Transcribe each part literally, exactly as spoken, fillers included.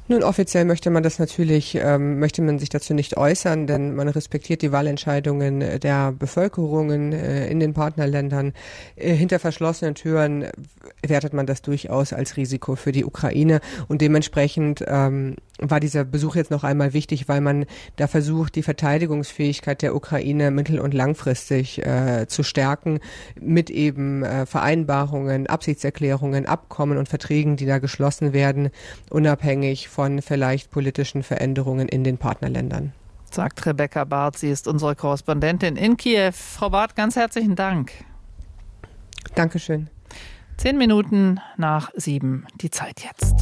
Nun, offiziell möchte man das natürlich, ähm, möchte man sich dazu nicht äußern, denn man respektiert die Wahlentscheidungen der Bevölkerungen äh, in den Partnerländern. Äh, hinter verschlossenen Türen wertet man das durchaus als Risiko für die Ukraine und dementsprechend ähm, war dieser Besuch jetzt noch einmal wichtig, weil man da versucht, die Verteidigungsfähigkeit der Ukraine mittel- und langfristig äh, zu stärken mit eben äh, Vereinbarungen, Absichtserklärungen, Abkommen und Verträgen, die da geschlossen werden, unabhängig von vielleicht politischen Veränderungen in den Partnerländern. Sagt Rebecca Barth, sie ist unsere Korrespondentin in Kiew. Frau Barth, ganz herzlichen Dank. Dankeschön. Zehn Minuten nach sieben, die Zeit jetzt.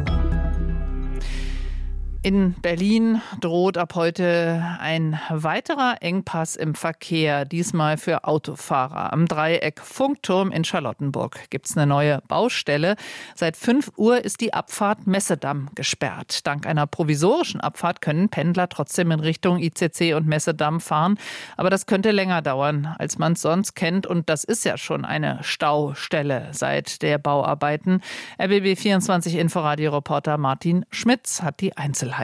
In Berlin droht ab heute ein weiterer Engpass im Verkehr, diesmal für Autofahrer. Am Dreieck Funkturm in Charlottenburg gibt es eine neue Baustelle. Seit fünf Uhr ist die Abfahrt Messedamm gesperrt. Dank einer provisorischen Abfahrt können Pendler trotzdem in Richtung I C C und Messedamm fahren. Aber das könnte länger dauern, als man es sonst kennt. Und das ist ja schon eine Staustelle seit der Bauarbeiten. R B B vierundzwanzig Inforadio-Reporter Martin Schmitz hat die Einzelheiten.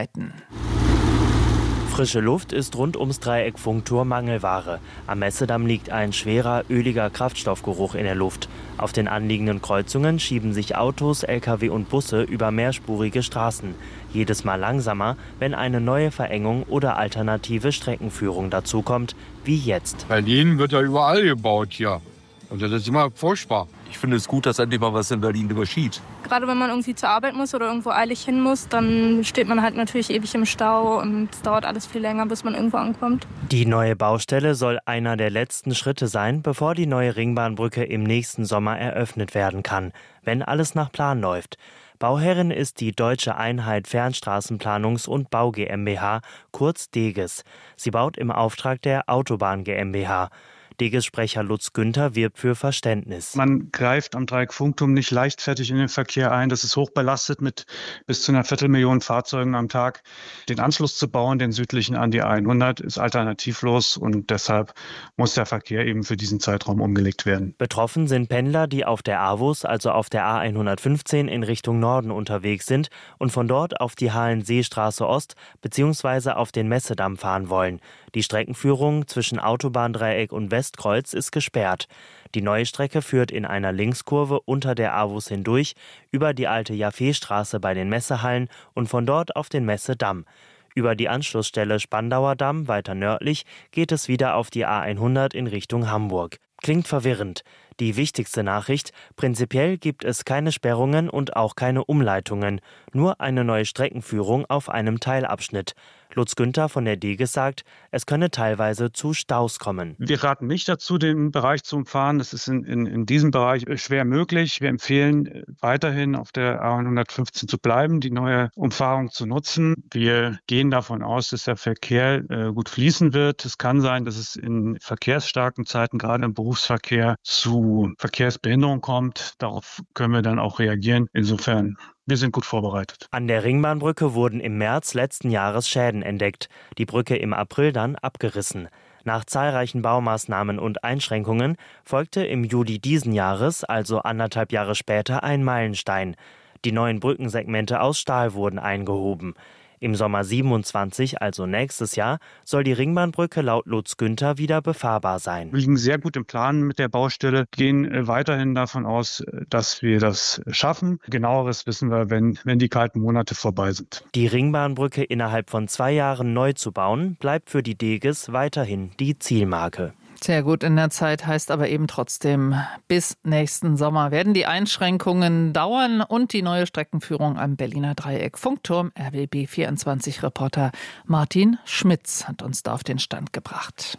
Frische Luft ist rund ums Dreieck Funkturm Mangelware. Am Messedamm liegt ein schwerer, öliger Kraftstoffgeruch in der Luft. Auf den anliegenden Kreuzungen schieben sich Autos, L K W und Busse über mehrspurige Straßen. Jedes Mal langsamer, wenn eine neue Verengung oder alternative Streckenführung dazukommt, wie jetzt. Berlin wird ja überall gebaut hier. Also das ist immer furchtbar. Ich finde es gut, dass endlich mal was in Berlin geschieht. Gerade wenn man irgendwie zur Arbeit muss oder irgendwo eilig hin muss, dann steht man halt natürlich ewig im Stau und es dauert alles viel länger, bis man irgendwo ankommt. Die neue Baustelle soll einer der letzten Schritte sein, bevor die neue Ringbahnbrücke im nächsten Sommer eröffnet werden kann, wenn alles nach Plan läuft. Bauherrin ist die Deutsche Einheit Fernstraßenplanungs- und Bau GmbH, kurz DEGES. Sie baut im Auftrag der Autobahn GmbH. DEGES-Sprecher Lutz Günther wirbt für Verständnis. Man greift am Dreieck Funkturm nicht leichtfertig in den Verkehr ein. Das ist hochbelastet mit bis zu einer Viertelmillion Fahrzeugen am Tag. Den Anschluss zu bauen, den südlichen an die hundert, ist alternativlos und deshalb muss der Verkehr eben für diesen Zeitraum umgelegt werden. Betroffen sind Pendler, die auf der A W U S, also auf der A hundertfünfzehn in Richtung Norden unterwegs sind und von dort auf die Hallenseestraße Ost bzw. auf den Messedamm fahren wollen. Die Streckenführung zwischen Autobahndreieck und Westkreuz ist gesperrt. Die neue Strecke führt in einer Linkskurve unter der A W U S hindurch, über die alte Jaffeestraße bei den Messehallen und von dort auf den Messedamm. Über die Anschlussstelle Spandauer Damm weiter nördlich geht es wieder auf die A hundert in Richtung Hamburg. Klingt verwirrend. Die wichtigste Nachricht: Prinzipiell gibt es keine Sperrungen und auch keine Umleitungen, nur eine neue Streckenführung auf einem Teilabschnitt. Lutz Günther von der DEGES sagt, es könne teilweise zu Staus kommen. Wir raten nicht dazu, den Bereich zu umfahren. Das ist in, in, in diesem Bereich schwer möglich. Wir empfehlen weiterhin auf der A hundertfünfzehn zu bleiben, die neue Umfahrung zu nutzen. Wir gehen davon aus, dass der Verkehr äh, gut fließen wird. Es kann sein, dass es in verkehrsstarken Zeiten, gerade im Berufsverkehr, zu Verkehrsbehinderung kommt. Darauf können wir dann auch reagieren. Insofern, wir sind gut vorbereitet. An der Ringbahnbrücke wurden im März letzten Jahres Schäden entdeckt. Die Brücke im April dann abgerissen. Nach zahlreichen Baumaßnahmen und Einschränkungen folgte im Juli diesen Jahres, also anderthalb Jahre später, ein Meilenstein. Die neuen Brückensegmente aus Stahl wurden eingehoben. Im Sommer siebenundzwanzig, also nächstes Jahr, soll die Ringbahnbrücke laut Lutz Günther wieder befahrbar sein. Wir liegen sehr gut im Plan mit der Baustelle, gehen weiterhin davon aus, dass wir das schaffen. Genaueres wissen wir, wenn, wenn die kalten Monate vorbei sind. Die Ringbahnbrücke innerhalb von zwei Jahren neu zu bauen, bleibt für die DEGES weiterhin die Zielmarke. Sehr gut in der Zeit heißt aber eben trotzdem, bis nächsten Sommer werden die Einschränkungen dauern und die neue Streckenführung am Berliner Dreieck Funkturm. R B B vierundzwanzig-Reporter Martin Schmitz hat uns da auf den Stand gebracht.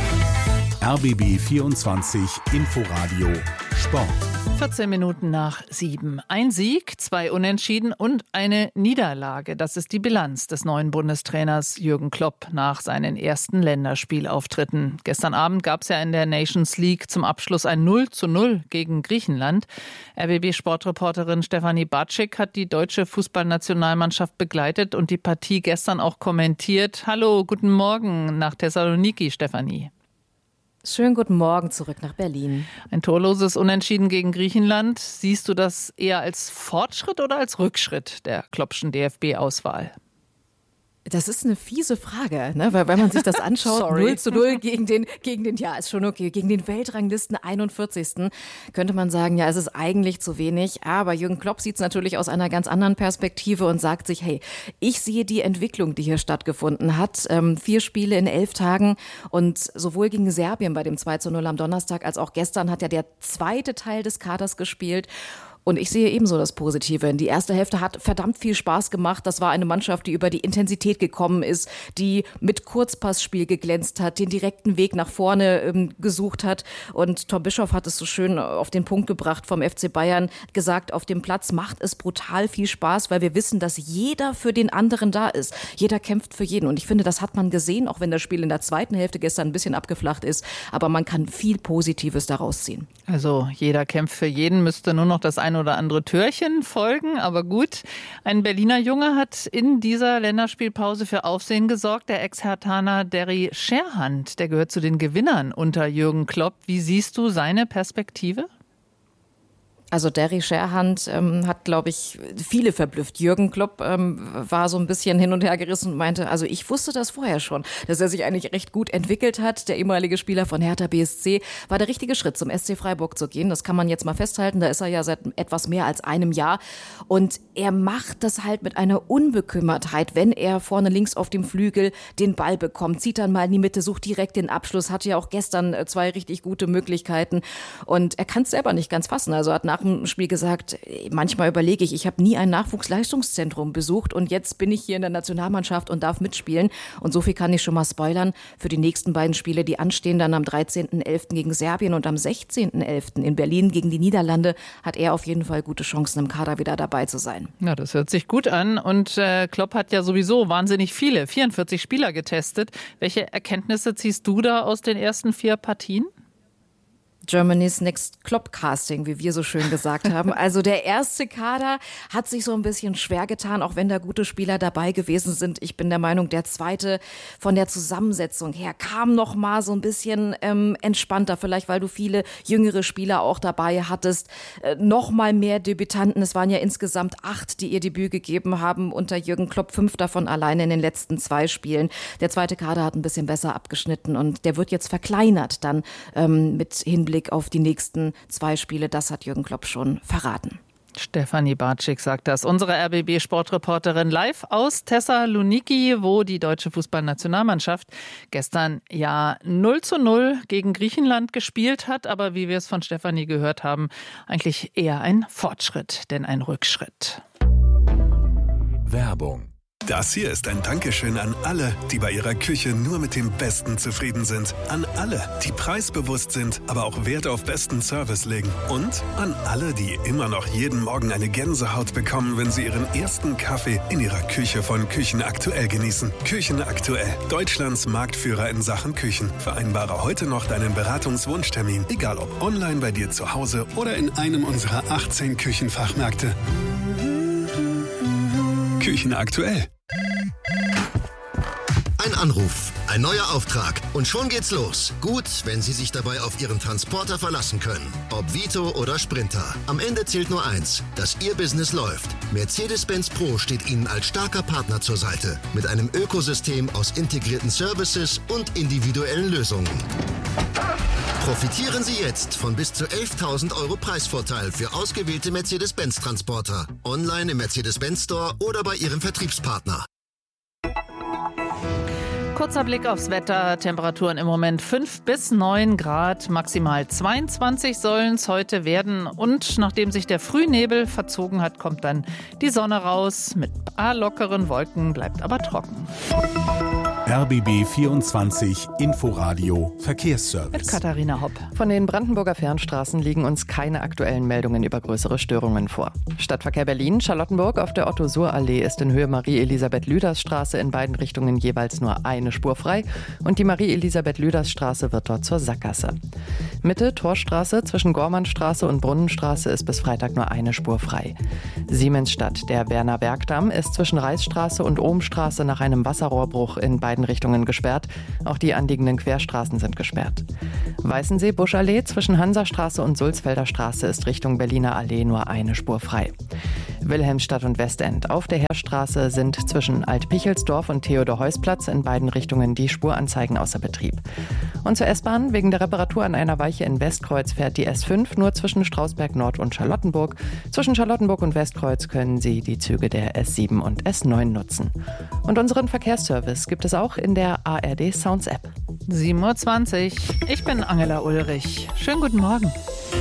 R B B vierundzwanzig Inforadio Sport. vierzehn Minuten nach sieben. Ein Sieg, zwei Unentschieden und eine Niederlage. Das ist die Bilanz des neuen Bundestrainers Jürgen Klopp nach seinen ersten Länderspielauftritten. Gestern Abend gab es ja in der Nations League zum Abschluss ein null zu null gegen Griechenland. R B B-Sportreporterin Stefanie Bartschik hat die deutsche Fußballnationalmannschaft begleitet und die Partie gestern auch kommentiert. Hallo, guten Morgen nach Thessaloniki, Stefanie. Schönen guten Morgen zurück nach Berlin. Ein torloses Unentschieden gegen Griechenland. Siehst du das eher als Fortschritt oder als Rückschritt der Kloppschen D F B-Auswahl? Das ist eine fiese Frage, ne? Weil wenn man sich das anschaut, null zu null gegen den, gegen den, ja, ist schon okay, gegen den Weltranglisten einundvierzigsten könnte man sagen, ja, es ist eigentlich zu wenig. Aber Jürgen Klopp sieht es natürlich aus einer ganz anderen Perspektive und sagt sich, hey, ich sehe die Entwicklung, die hier stattgefunden hat. Ähm, vier Spiele in elf Tagen und sowohl gegen Serbien bei dem zwei zu null am Donnerstag als auch gestern hat ja der zweite Teil des Kaders gespielt. Und ich sehe ebenso das Positive. Die erste Hälfte hat verdammt viel Spaß gemacht. Das war eine Mannschaft, die über die Intensität gekommen ist, die mit Kurzpassspiel geglänzt hat, den direkten Weg nach vorne ähm, gesucht hat. Und Tom Bischoff hat es so schön auf den Punkt gebracht vom F C Bayern, gesagt, auf dem Platz macht es brutal viel Spaß, weil wir wissen, dass jeder für den anderen da ist. Jeder kämpft für jeden. Und ich finde, das hat man gesehen, auch wenn das Spiel in der zweiten Hälfte gestern ein bisschen abgeflacht ist. Aber man kann viel Positives daraus ziehen. Also jeder kämpft für jeden, müsste nur noch das ein oder andere Türchen folgen, aber gut. Ein Berliner Junge hat in dieser Länderspielpause für Aufsehen gesorgt, der Ex-Herthaner Derry Scherhand, der gehört zu den Gewinnern unter Jürgen Klopp. Wie siehst du seine Perspektive? Also Derry Scherhand ähm, hat, glaube ich, viele verblüfft. Jürgen Klopp ähm, war so ein bisschen hin und her gerissen und meinte, also ich wusste das vorher schon, dass er sich eigentlich recht gut entwickelt hat. Der ehemalige Spieler von Hertha B S C war der richtige Schritt, zum S C Freiburg zu gehen. Das kann man jetzt mal festhalten. Da ist er ja seit etwas mehr als einem Jahr. Und er macht das halt mit einer Unbekümmertheit, wenn er vorne links auf dem Flügel den Ball bekommt, zieht dann mal in die Mitte, sucht direkt den Abschluss, hatte ja auch gestern zwei richtig gute Möglichkeiten. Und er kann es selber nicht ganz fassen. Also hat nach dem Spiel gesagt, manchmal überlege ich, ich habe nie ein Nachwuchsleistungszentrum besucht und jetzt bin ich hier in der Nationalmannschaft und darf mitspielen. Und so viel kann ich schon mal spoilern. Für die nächsten beiden Spiele, die anstehen, dann am dreizehnten elften gegen Serbien und am sechzehnten elften in Berlin gegen die Niederlande, hat er auf jeden Fall gute Chancen, im Kader wieder dabei zu sein. Ja, das hört sich gut an. Und äh, Klopp hat ja sowieso wahnsinnig viele, vierundvierzig Spieler getestet. Welche Erkenntnisse ziehst du da aus den ersten vier Partien? Germany's Next Klopp Casting, wie wir so schön gesagt haben. Also der erste Kader hat sich so ein bisschen schwer getan, auch wenn da gute Spieler dabei gewesen sind. Ich bin der Meinung, der zweite von der Zusammensetzung her kam noch mal so ein bisschen ähm, entspannter, vielleicht weil du viele jüngere Spieler auch dabei hattest. Äh, noch mal mehr Debütanten. Es waren ja insgesamt acht, die ihr Debüt gegeben haben unter Jürgen Klopp, fünf davon alleine in den letzten zwei Spielen. Der zweite Kader hat ein bisschen besser abgeschnitten und der wird jetzt verkleinert dann ähm, mit Hinblick auf die nächsten zwei Spiele. Das hat Jürgen Klopp schon verraten. Stefanie Bartschik sagt das. Unsere R B B-Sportreporterin live aus Thessaloniki, wo die deutsche Fußballnationalmannschaft gestern ja null zu null gegen Griechenland gespielt hat. Aber wie wir es von Stefanie gehört haben, eigentlich eher ein Fortschritt, denn ein Rückschritt. Werbung. Das hier ist ein Dankeschön an alle, die bei ihrer Küche nur mit dem Besten zufrieden sind. An alle, die preisbewusst sind, aber auch Wert auf besten Service legen. Und an alle, die immer noch jeden Morgen eine Gänsehaut bekommen, wenn sie ihren ersten Kaffee in ihrer Küche von Küchen Aktuell genießen. Küchen Aktuell, Deutschlands Marktführer in Sachen Küchen. Vereinbare heute noch deinen Beratungswunschtermin, egal ob online bei dir zu Hause oder in einem unserer achtzehn Küchenfachmärkte. Küchen Aktuell. Ein Anruf, ein neuer Auftrag und schon geht's los. Gut, wenn Sie sich dabei auf Ihren Transporter verlassen können. Ob Vito oder Sprinter. Am Ende zählt nur eins, dass Ihr Business läuft. Mercedes-Benz Pro steht Ihnen als starker Partner zur Seite. Mit einem Ökosystem aus integrierten Services und individuellen Lösungen. Profitieren Sie jetzt von bis zu elftausend Euro Preisvorteil für ausgewählte Mercedes-Benz-Transporter. Online im Mercedes-Benz Store oder bei Ihrem Vertriebspartner. Kurzer Blick aufs Wetter. Temperaturen im Moment fünf bis neun Grad, maximal zweiundzwanzig sollen es heute werden. Und nachdem sich der Frühnebel verzogen hat, kommt dann die Sonne raus. Mit paar lockeren Wolken, bleibt aber trocken. R B B vierundzwanzig Inforadio Verkehrsservice. Mit Katharina Hopp. Von den Brandenburger Fernstraßen liegen uns keine aktuellen Meldungen über größere Störungen vor. Stadtverkehr Berlin, Charlottenburg auf der Otto-Suhr-Allee ist in Höhe Marie-Elisabeth-Lüders-Straße in beiden Richtungen jeweils nur eine Spur frei und die Marie-Elisabeth-Lüders-Straße wird dort zur Sackgasse. Mitte Torstraße zwischen Gormannstraße und Brunnenstraße ist bis Freitag nur eine Spur frei. Siemensstadt, der Werner-Bergdamm ist zwischen Reichsstraße und Ohmstraße nach einem Wasserrohrbruch in beiden beiden Richtungen gesperrt. Auch die anliegenden Querstraßen sind gesperrt. Weißensee-Buschallee zwischen Hansastraße und Sulzfelder Straße ist Richtung Berliner Allee nur eine Spur frei. Wilhelmstadt und Westend. Auf der Heerstraße sind zwischen Alt-Pichelsdorf und Theodor-Heuss-Platz in beiden Richtungen die Spuranzeigen außer Betrieb. Und zur S-Bahn. Wegen der Reparatur an einer Weiche in Westkreuz fährt die S fünf nur zwischen Strausberg Nord und Charlottenburg. Zwischen Charlottenburg und Westkreuz können Sie die Züge der S sieben und S neun nutzen. Und unseren Verkehrsservice gibt es auch in der A R D Sounds App. sieben Uhr zwanzig. Ich bin Angela Ulrich. Schönen guten Morgen.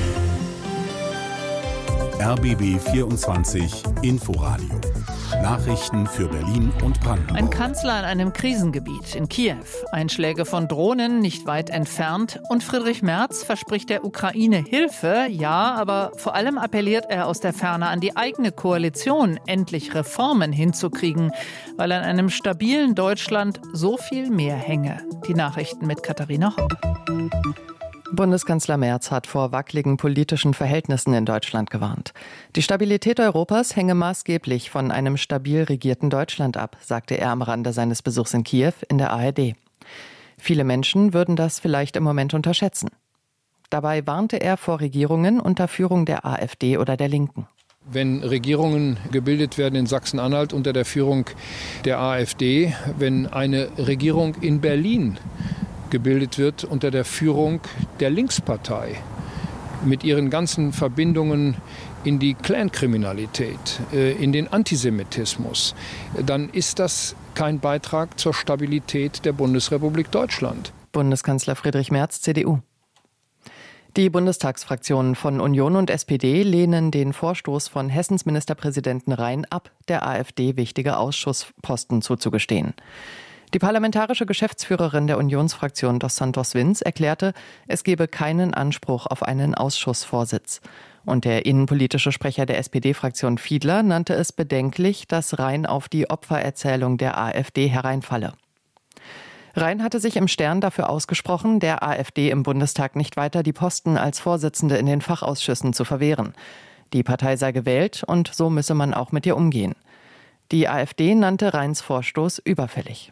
R B B vierundzwanzig Inforadio. Nachrichten für Berlin und Brandenburg. Ein Kanzler in einem Krisengebiet in Kiew. Einschläge von Drohnen nicht weit entfernt. Und Friedrich Merz verspricht der Ukraine Hilfe. Ja, aber vor allem appelliert er aus der Ferne an die eigene Koalition, endlich Reformen hinzukriegen, weil an einem stabilen Deutschland so viel mehr hänge. Die Nachrichten mit Katharina Hopp. Bundeskanzler Merz hat vor wackeligen politischen Verhältnissen in Deutschland gewarnt. Die Stabilität Europas hänge maßgeblich von einem stabil regierten Deutschland ab, sagte er am Rande seines Besuchs in Kiew in der A R D. Viele Menschen würden das vielleicht im Moment unterschätzen. Dabei warnte er vor Regierungen unter Führung der AfD oder der Linken. Wenn Regierungen gebildet werden in Sachsen-Anhalt unter der Führung der AfD, wenn eine Regierung in Berlin gebildet wird unter der Führung der Linkspartei mit ihren ganzen Verbindungen in die Clankriminalität, in den Antisemitismus, dann ist das kein Beitrag zur Stabilität der Bundesrepublik Deutschland. Bundeskanzler Friedrich Merz, C D U. Die Bundestagsfraktionen von Union und S P D lehnen den Vorstoß von Hessens Ministerpräsidenten Rhein ab, der AfD wichtige Ausschussposten zuzugestehen. Die parlamentarische Geschäftsführerin der Unionsfraktion Dos Santos Vins erklärte, es gebe keinen Anspruch auf einen Ausschussvorsitz. Und der innenpolitische Sprecher der S P D-Fraktion Fiedler nannte es bedenklich, dass Rhein auf die Opfererzählung der AfD hereinfalle. Rhein hatte sich im Stern dafür ausgesprochen, der AfD im Bundestag nicht weiter die Posten als Vorsitzende in den Fachausschüssen zu verwehren. Die Partei sei gewählt und so müsse man auch mit ihr umgehen. Die AfD nannte Rheins Vorstoß überfällig.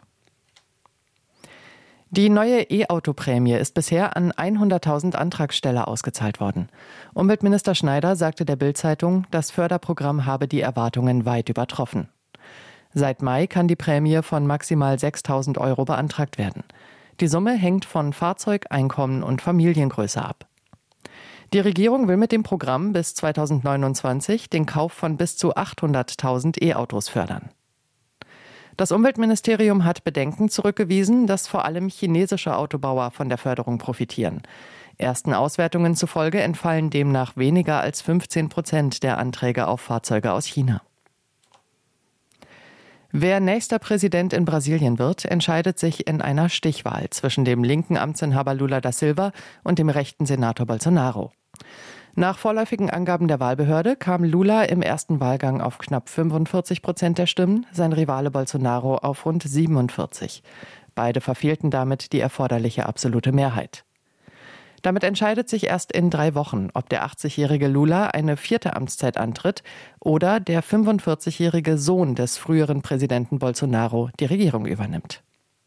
Die neue E-Auto-Prämie ist bisher an hunderttausend Antragsteller ausgezahlt worden. Umweltminister Schneider sagte der Bild-Zeitung, das Förderprogramm habe die Erwartungen weit übertroffen. Seit Mai kann die Prämie von maximal sechstausend Euro beantragt werden. Die Summe hängt von Fahrzeug, Einkommen und Familiengröße ab. Die Regierung will mit dem Programm bis zweitausendneunundzwanzig den Kauf von bis zu achthunderttausend E-Autos fördern. Das Umweltministerium hat Bedenken zurückgewiesen, dass vor allem chinesische Autobauer von der Förderung profitieren. Ersten Auswertungen zufolge entfallen demnach weniger als fünfzehn Prozent der Anträge auf Fahrzeuge aus China. Wer nächster Präsident in Brasilien wird, entscheidet sich in einer Stichwahl zwischen dem linken Amtsinhaber Lula da Silva und dem rechten Senator Bolsonaro. Nach vorläufigen Angaben der Wahlbehörde kam Lula im ersten Wahlgang auf knapp fünfundvierzig Prozent der Stimmen, sein Rivale Bolsonaro auf rund siebenundvierzig. Beide verfehlten damit die erforderliche absolute Mehrheit. Damit entscheidet sich erst in drei Wochen, ob der achtzigjährige Lula eine vierte Amtszeit antritt oder der fünfundvierzigjährige Sohn des früheren Präsidenten Bolsonaro die Regierung übernimmt.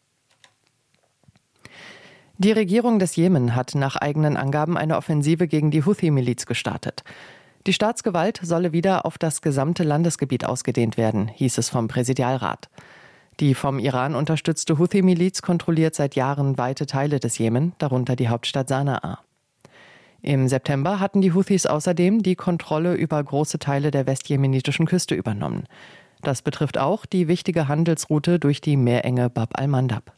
Die Regierung des Jemen hat nach eigenen Angaben eine Offensive gegen die Houthi-Miliz gestartet. Die Staatsgewalt solle wieder auf das gesamte Landesgebiet ausgedehnt werden, hieß es vom Präsidialrat. Die vom Iran unterstützte Houthi-Miliz kontrolliert seit Jahren weite Teile des Jemen, darunter die Hauptstadt Sanaa. Im September hatten die Houthis außerdem die Kontrolle über große Teile der westjemenitischen Küste übernommen. Das betrifft auch die wichtige Handelsroute durch die Meerenge Bab al-Mandab.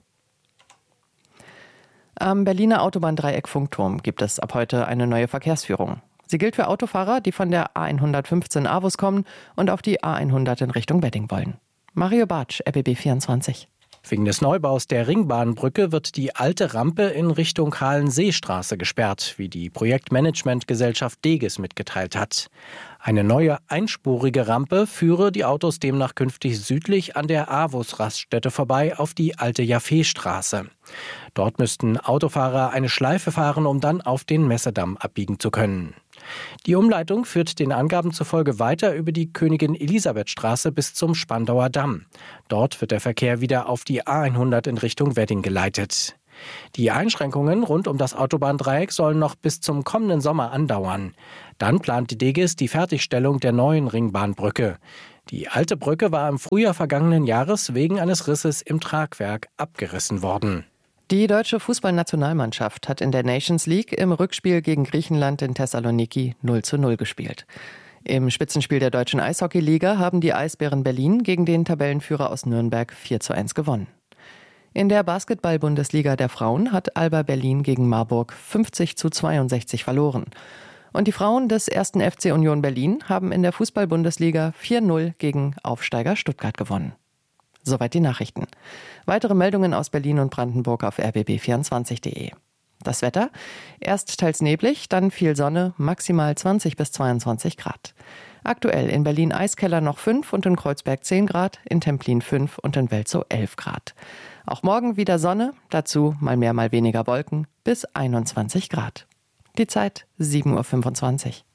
Am Berliner Autobahndreieck Funkturm gibt es ab heute eine neue Verkehrsführung. Sie gilt für Autofahrer, die von der A hundertfünfzehn Avus kommen und auf die A hundert in Richtung Wedding wollen. Mario Bartsch, R B B vierundzwanzig. Wegen des Neubaus der Ringbahnbrücke wird die alte Rampe in Richtung Halensseestraße gesperrt, wie die Projektmanagementgesellschaft Deges mitgeteilt hat. Eine neue einspurige Rampe führe die Autos demnach künftig südlich an der Avus-Raststätte vorbei auf die alte Jaffeestraße. Dort müssten Autofahrer eine Schleife fahren, um dann auf den Messedamm abbiegen zu können. Die Umleitung führt den Angaben zufolge weiter über die Königin-Elisabeth-Straße bis zum Spandauer Damm. Dort wird der Verkehr wieder auf die A hundert in Richtung Wedding geleitet. Die Einschränkungen rund um das Autobahndreieck sollen noch bis zum kommenden Sommer andauern. Dann plant die Degis die Fertigstellung der neuen Ringbahnbrücke. Die alte Brücke war im Frühjahr vergangenen Jahres wegen eines Risses im Tragwerk abgerissen worden. Die deutsche Fußballnationalmannschaft hat in der Nations League im Rückspiel gegen Griechenland in Thessaloniki null zu null gespielt. Im Spitzenspiel der deutschen Eishockeyliga haben die Eisbären Berlin gegen den Tabellenführer aus Nürnberg vier zu eins gewonnen. In der Basketball-Bundesliga der Frauen hat Alba Berlin gegen Marburg fünfzig zu zweiundsechzig verloren. Und die Frauen des ersten F C Union Berlin haben in der Fußball-Bundesliga vier null gegen Aufsteiger Stuttgart gewonnen. Soweit die Nachrichten. Weitere Meldungen aus Berlin und Brandenburg auf r b b vierundzwanzig punkt de. Das Wetter? Erst teils neblig, dann viel Sonne, maximal zwanzig bis zweiundzwanzig Grad. Aktuell in Berlin Eiskeller noch fünf und in Kreuzberg zehn Grad, in Templin fünf und in Welzow elf Grad. Auch morgen wieder Sonne, dazu mal mehr, mal weniger Wolken, bis einundzwanzig Grad. Die Zeit sieben Uhr fünfundzwanzig.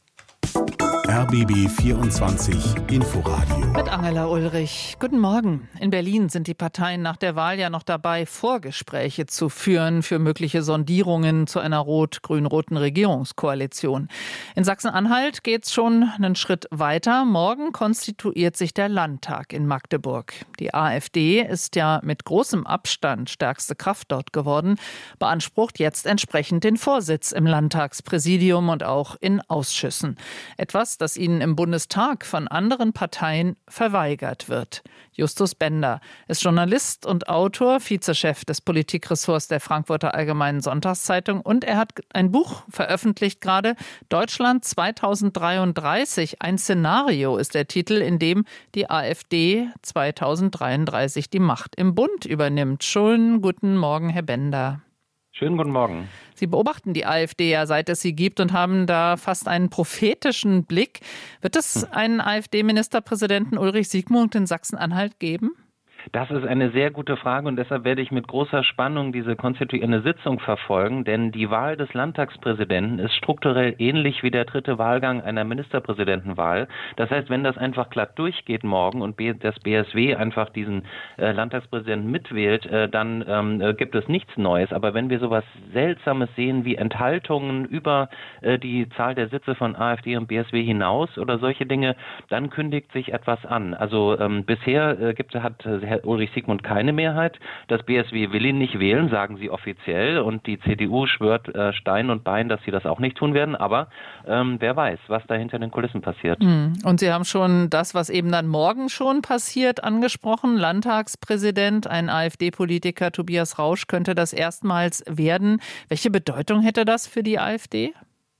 R B B vierundzwanzig Inforadio. Mit Angela Ulrich. Guten Morgen. In Berlin sind die Parteien nach der Wahl ja noch dabei, Vorgespräche zu führen für mögliche Sondierungen zu einer rot-grün-roten Regierungskoalition. In Sachsen-Anhalt geht es schon einen Schritt weiter. Morgen konstituiert sich der Landtag in Magdeburg. Die AfD ist ja mit großem Abstand stärkste Kraft dort geworden, beansprucht jetzt entsprechend den Vorsitz im Landtagspräsidium und auch in Ausschüssen. Etwas, das ihnen im Bundestag von anderen Parteien verweigert wird. Justus Bender ist Journalist und Autor, Vizechef des Politikressorts der Frankfurter Allgemeinen Sonntagszeitung und er hat ein Buch veröffentlicht gerade, Deutschland zweitausenddreiunddreißig. Ein Szenario ist der Titel, in dem die AfD zweitausenddreiunddreißig die Macht im Bund übernimmt. Schönen guten Morgen, Herr Bender. Schönen guten Morgen. Sie beobachten die AfD ja, seit es sie gibt und haben da fast einen prophetischen Blick. Wird es einen AfD-Ministerpräsidenten Ulrich Siegmund in Sachsen-Anhalt geben? Das ist eine sehr gute Frage und deshalb werde ich mit großer Spannung diese konstituierende Sitzung verfolgen, denn die Wahl des Landtagspräsidenten ist strukturell ähnlich wie der dritte Wahlgang einer Ministerpräsidentenwahl. Das heißt, wenn das einfach glatt durchgeht morgen und das B S W einfach diesen äh, Landtagspräsidenten mitwählt, äh, dann ähm, gibt es nichts Neues. Aber wenn wir sowas Seltsames sehen wie Enthaltungen über äh, die Zahl der Sitze von AfD und B S W hinaus oder solche Dinge, dann kündigt sich etwas an. Also ähm, bisher äh, gibt, hat äh, Herr Ulrich Siegmund keine Mehrheit. Das B S W will ihn nicht wählen, sagen sie offiziell. Und die C D U schwört äh, Stein und Bein, dass sie das auch nicht tun werden. Aber ähm, wer weiß, was da hinter den Kulissen passiert. Und Sie haben schon das, was eben dann morgen schon passiert, angesprochen. Landtagspräsident, ein AfD-Politiker, Tobias Rausch, könnte das erstmals werden. Welche Bedeutung hätte das für die AfD?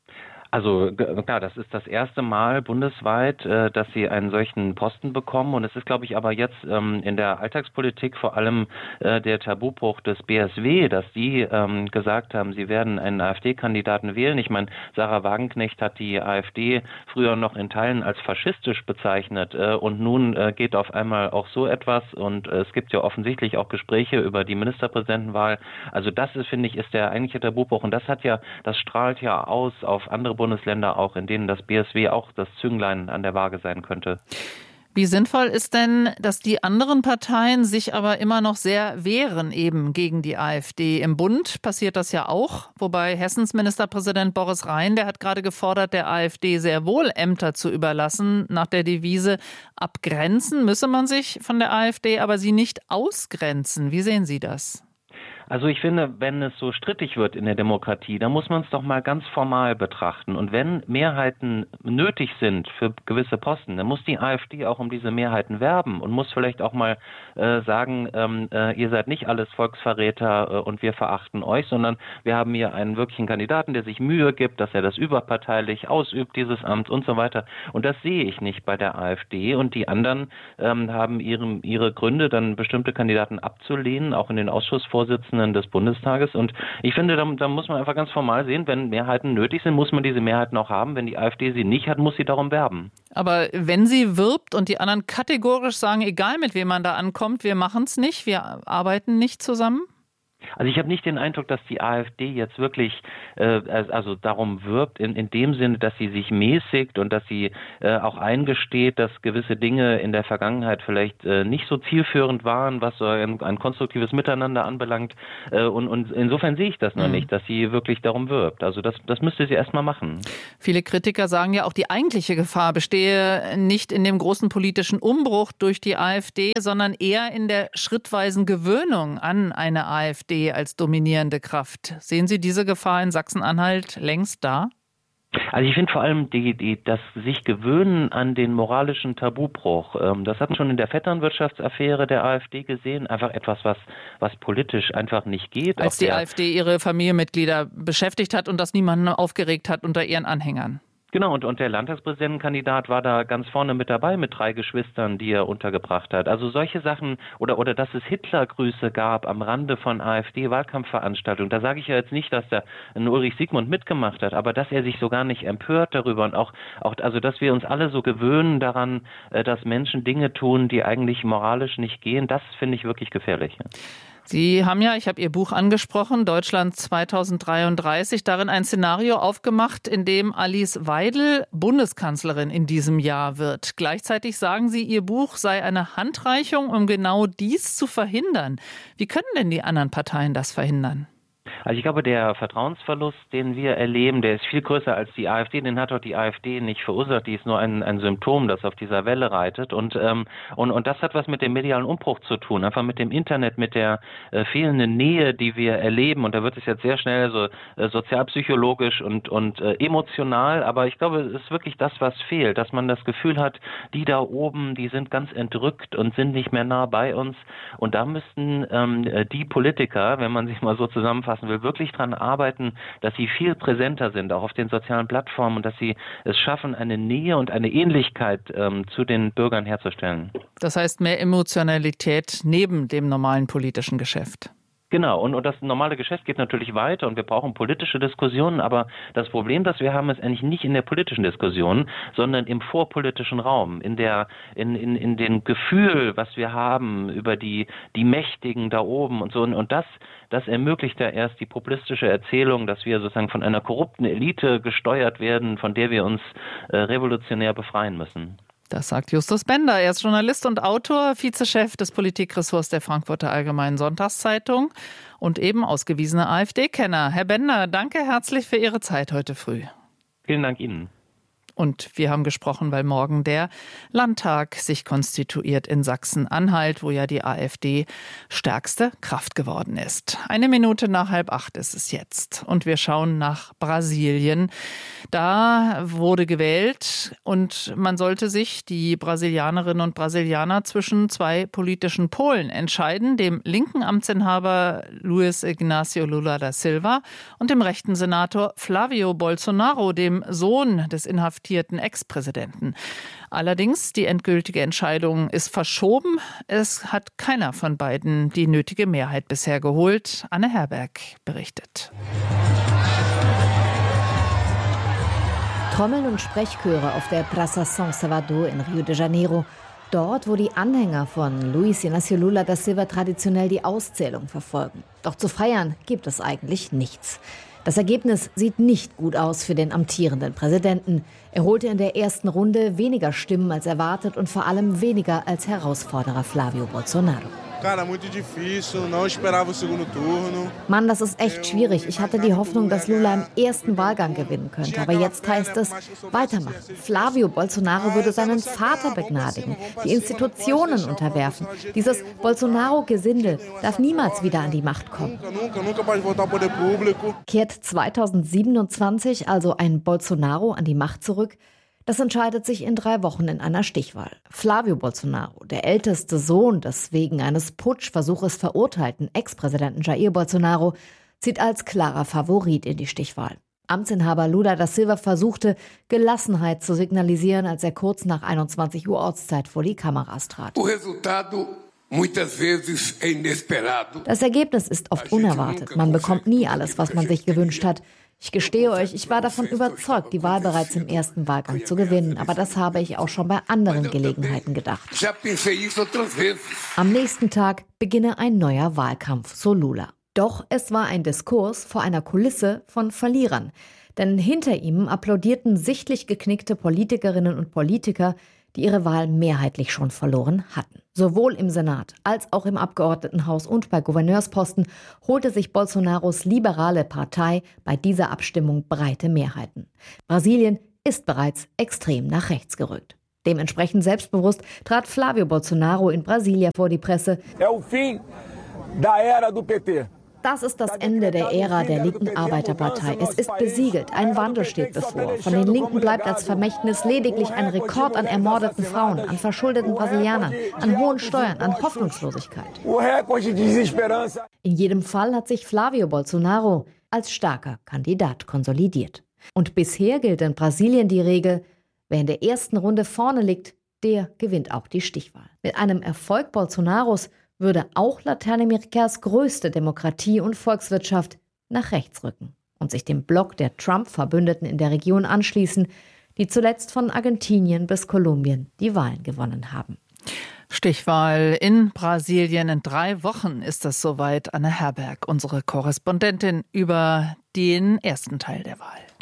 Also klar, das ist das erste Mal bundesweit, äh, dass sie einen solchen Posten bekommen. Und es ist, glaube ich, aber jetzt ähm, in der Alltagspolitik vor allem äh, der Tabubruch des B S W, dass die ähm, gesagt haben, sie werden einen AfD-Kandidaten wählen. Ich meine, Sarah Wagenknecht hat die AfD früher noch in Teilen als faschistisch bezeichnet. Äh, und nun äh, geht auf einmal auch so etwas. Und äh, es gibt ja offensichtlich auch Gespräche über die Ministerpräsidentenwahl. Also das ist, finde ich, ist der eigentliche Tabubruch. Und das hat ja, das strahlt ja aus auf andere Bundesländer auch, in denen das B S W auch das Zünglein an der Waage sein könnte. Wie sinnvoll ist denn, dass die anderen Parteien sich aber immer noch sehr wehren eben gegen die AfD? Im Bund passiert das ja auch, wobei Hessens Ministerpräsident Boris Rhein, der hat gerade gefordert, der AfD sehr wohl Ämter zu überlassen, nach der Devise abgrenzen müsse man sich von der AfD, aber sie nicht ausgrenzen. Wie sehen Sie das? Also ich finde, wenn es so strittig wird in der Demokratie, dann muss man es doch mal ganz formal betrachten. Und wenn Mehrheiten nötig sind für gewisse Posten, dann muss die AfD auch um diese Mehrheiten werben und muss vielleicht auch mal äh, sagen, ähm, äh, ihr seid nicht alles Volksverräter äh, und wir verachten euch, sondern wir haben hier einen wirklichen Kandidaten, der sich Mühe gibt, dass er das überparteilich ausübt, dieses Amt und so weiter. Und das sehe ich nicht bei der AfD. Und die anderen ähm, haben ihre, ihre Gründe, dann bestimmte Kandidaten abzulehnen, auch in den Ausschussvorsitzenden des Bundestages. Und ich finde, da, da muss man einfach ganz formal sehen, wenn Mehrheiten nötig sind, muss man diese Mehrheiten auch haben. Wenn die AfD sie nicht hat, muss sie darum werben. Aber wenn sie wirbt und die anderen kategorisch sagen, egal mit wem man da ankommt, wir machen es nicht, wir arbeiten nicht zusammen? Also ich habe nicht den Eindruck, dass die AfD jetzt wirklich äh, also darum wirbt, in, in dem Sinne, dass sie sich mäßigt und dass sie äh, auch eingesteht, dass gewisse Dinge in der Vergangenheit vielleicht äh, nicht so zielführend waren, was so ein, ein konstruktives Miteinander anbelangt. Äh, und, und insofern sehe ich das noch mhm. nicht, dass sie wirklich darum wirbt. Also das, das müsste sie erst mal machen. Viele Kritiker sagen ja auch, die eigentliche Gefahr bestehe nicht in dem großen politischen Umbruch durch die AfD, sondern eher in der schrittweisen Gewöhnung an eine AfD als dominierende Kraft. Sehen Sie diese Gefahr in Sachsen-Anhalt längst da? Also ich finde vor allem die, die, das sich gewöhnen an den moralischen Tabubruch. Ähm, das hat man schon in der Vetternwirtschaftsaffäre der AfD gesehen. Einfach etwas, was, was politisch einfach nicht geht. Als die AfD ihre Familienmitglieder beschäftigt hat und das niemanden aufgeregt hat unter ihren Anhängern. Genau, und, und der Landtagspräsidentenkandidat war da ganz vorne mit dabei mit drei Geschwistern, die er untergebracht hat. Also solche Sachen, oder oder dass es Hitlergrüße gab am Rande von AfD-Wahlkampfveranstaltungen. Da sage ich ja jetzt nicht, dass da ein Ulrich Siegmund mitgemacht hat, aber dass er sich so gar nicht empört darüber und auch, auch also dass wir uns alle so gewöhnen daran, dass Menschen Dinge tun, die eigentlich moralisch nicht gehen, das finde ich wirklich gefährlich. Sie haben ja, ich habe Ihr Buch angesprochen, Deutschland zweitausenddreiunddreißig, darin ein Szenario aufgemacht, in dem Alice Weidel Bundeskanzlerin in diesem Jahr wird. Gleichzeitig sagen Sie, Ihr Buch sei eine Handreichung, um genau dies zu verhindern. Wie können denn die anderen Parteien das verhindern? Also ich glaube, der Vertrauensverlust, den wir erleben, der ist viel größer als die AfD. Den hat doch die AfD nicht verursacht. Die ist nur ein, ein Symptom, das auf dieser Welle reitet. Und, ähm, und, und das hat was mit dem medialen Umbruch zu tun. Einfach mit dem Internet, mit der äh, fehlenden Nähe, die wir erleben. Und da wird es jetzt sehr schnell so äh, sozialpsychologisch und, und äh, emotional. Aber ich glaube, es ist wirklich das, was fehlt. Dass man das Gefühl hat, die da oben, die sind ganz entrückt und sind nicht mehr nah bei uns. Und da müssten ähm, die Politiker, wenn man sich mal so zusammenfasst, will wirklich daran arbeiten, dass sie viel präsenter sind, auch auf den sozialen Plattformen und dass sie es schaffen, eine Nähe und eine Ähnlichkeit ähm, zu den Bürgern herzustellen. Das heißt mehr Emotionalität neben dem normalen politischen Geschäft. Genau, und, und das normale Geschäft geht natürlich weiter und wir brauchen politische Diskussionen, aber das Problem, das wir haben, ist eigentlich nicht in der politischen Diskussion, sondern im vorpolitischen Raum, in der, in, in, in dem Gefühl, was wir haben über die, die Mächtigen da oben und so. Und, und das, das ermöglicht ja erst die populistische Erzählung, dass wir sozusagen von einer korrupten Elite gesteuert werden, von der wir uns äh, revolutionär befreien müssen. Das sagt Justus Bender. Er ist Journalist und Autor, Vizechef des Politikressorts der Frankfurter Allgemeinen Sonntagszeitung und eben ausgewiesener AfD-Kenner. Herr Bender, danke herzlich für Ihre Zeit heute früh. Vielen Dank Ihnen. Und wir haben gesprochen, weil morgen der Landtag sich konstituiert in Sachsen-Anhalt, wo ja die AfD stärkste Kraft geworden ist. Eine Minute nach halb acht ist es jetzt. Und wir schauen nach Brasilien. Da wurde gewählt und man sollte sich, die Brasilianerinnen und Brasilianer, zwischen zwei politischen Polen entscheiden, dem linken Amtsinhaber Luiz Inácio Lula da Silva und dem rechten Senator Flávio Bolsonaro, dem Sohn des inhaftierten Ex-Präsidenten. Allerdings, die endgültige Entscheidung ist verschoben. Es hat keiner von beiden die nötige Mehrheit bisher geholt. Anne Herberg berichtet. Trommeln und Sprechchöre auf der Praça São Salvador in Rio de Janeiro. Dort, wo die Anhänger von Luiz Inácio Lula da Silva traditionell die Auszählung verfolgen. Doch zu feiern gibt es eigentlich nichts. Das Ergebnis sieht nicht gut aus für den amtierenden Präsidenten. Er holte in der ersten Runde weniger Stimmen als erwartet und vor allem weniger als Herausforderer Flávio Bolsonaro. Mann, das ist echt schwierig. Ich hatte die Hoffnung, dass Lula im ersten Wahlgang gewinnen könnte. Aber jetzt heißt es, weitermachen. Flávio Bolsonaro würde seinen Vater begnadigen, die Institutionen unterwerfen. Dieses Bolsonaro-Gesindel darf niemals wieder an die Macht kommen. Kehrt zweitausendsiebenundzwanzig also ein Bolsonaro an die Macht zurück? Das entscheidet sich in drei Wochen in einer Stichwahl. Flávio Bolsonaro, der älteste Sohn des wegen eines Putschversuches verurteilten Ex-Präsidenten Jair Bolsonaro, zieht als klarer Favorit in die Stichwahl. Amtsinhaber Lula da Silva versuchte, Gelassenheit zu signalisieren, als er kurz nach einundzwanzig Uhr Ortszeit vor die Kameras trat. Das Ergebnis ist oft unerwartet. Man bekommt nie alles, was man sich gewünscht hat. Ich gestehe euch, ich war davon überzeugt, die Wahl bereits im ersten Wahlgang zu gewinnen. Aber das habe ich auch schon bei anderen Gelegenheiten gedacht. Am nächsten Tag beginne ein neuer Wahlkampf, so Lula. Doch es war ein Diskurs vor einer Kulisse von Verlierern. Denn hinter ihm applaudierten sichtlich geknickte Politikerinnen und Politiker, die ihre Wahl mehrheitlich schon verloren hatten. Sowohl im Senat als auch im Abgeordnetenhaus und bei Gouverneursposten holte sich Bolsonaros liberale Partei bei dieser Abstimmung breite Mehrheiten. Brasilien ist bereits extrem nach rechts gerückt. Dementsprechend selbstbewusst trat Flávio Bolsonaro in Brasilia vor die Presse. Das ist das Ende der Ära der linken Arbeiterpartei. Es ist besiegelt. Ein Wandel steht bevor. Von den Linken bleibt als Vermächtnis lediglich ein Rekord an ermordeten Frauen, an verschuldeten Brasilianern, an hohen Steuern, an Hoffnungslosigkeit. In jedem Fall hat sich Flávio Bolsonaro als starker Kandidat konsolidiert. Und bisher gilt in Brasilien die Regel, wer in der ersten Runde vorne liegt, der gewinnt auch die Stichwahl. Mit einem Erfolg Bolsonaros würde auch Lateinamerikas größte Demokratie und Volkswirtschaft nach rechts rücken und sich dem Block der Trump-Verbündeten in der Region anschließen, die zuletzt von Argentinien bis Kolumbien die Wahlen gewonnen haben. Stichwahl in Brasilien. In drei Wochen ist es soweit. Anne Herberg, unsere Korrespondentin über den ersten Teil der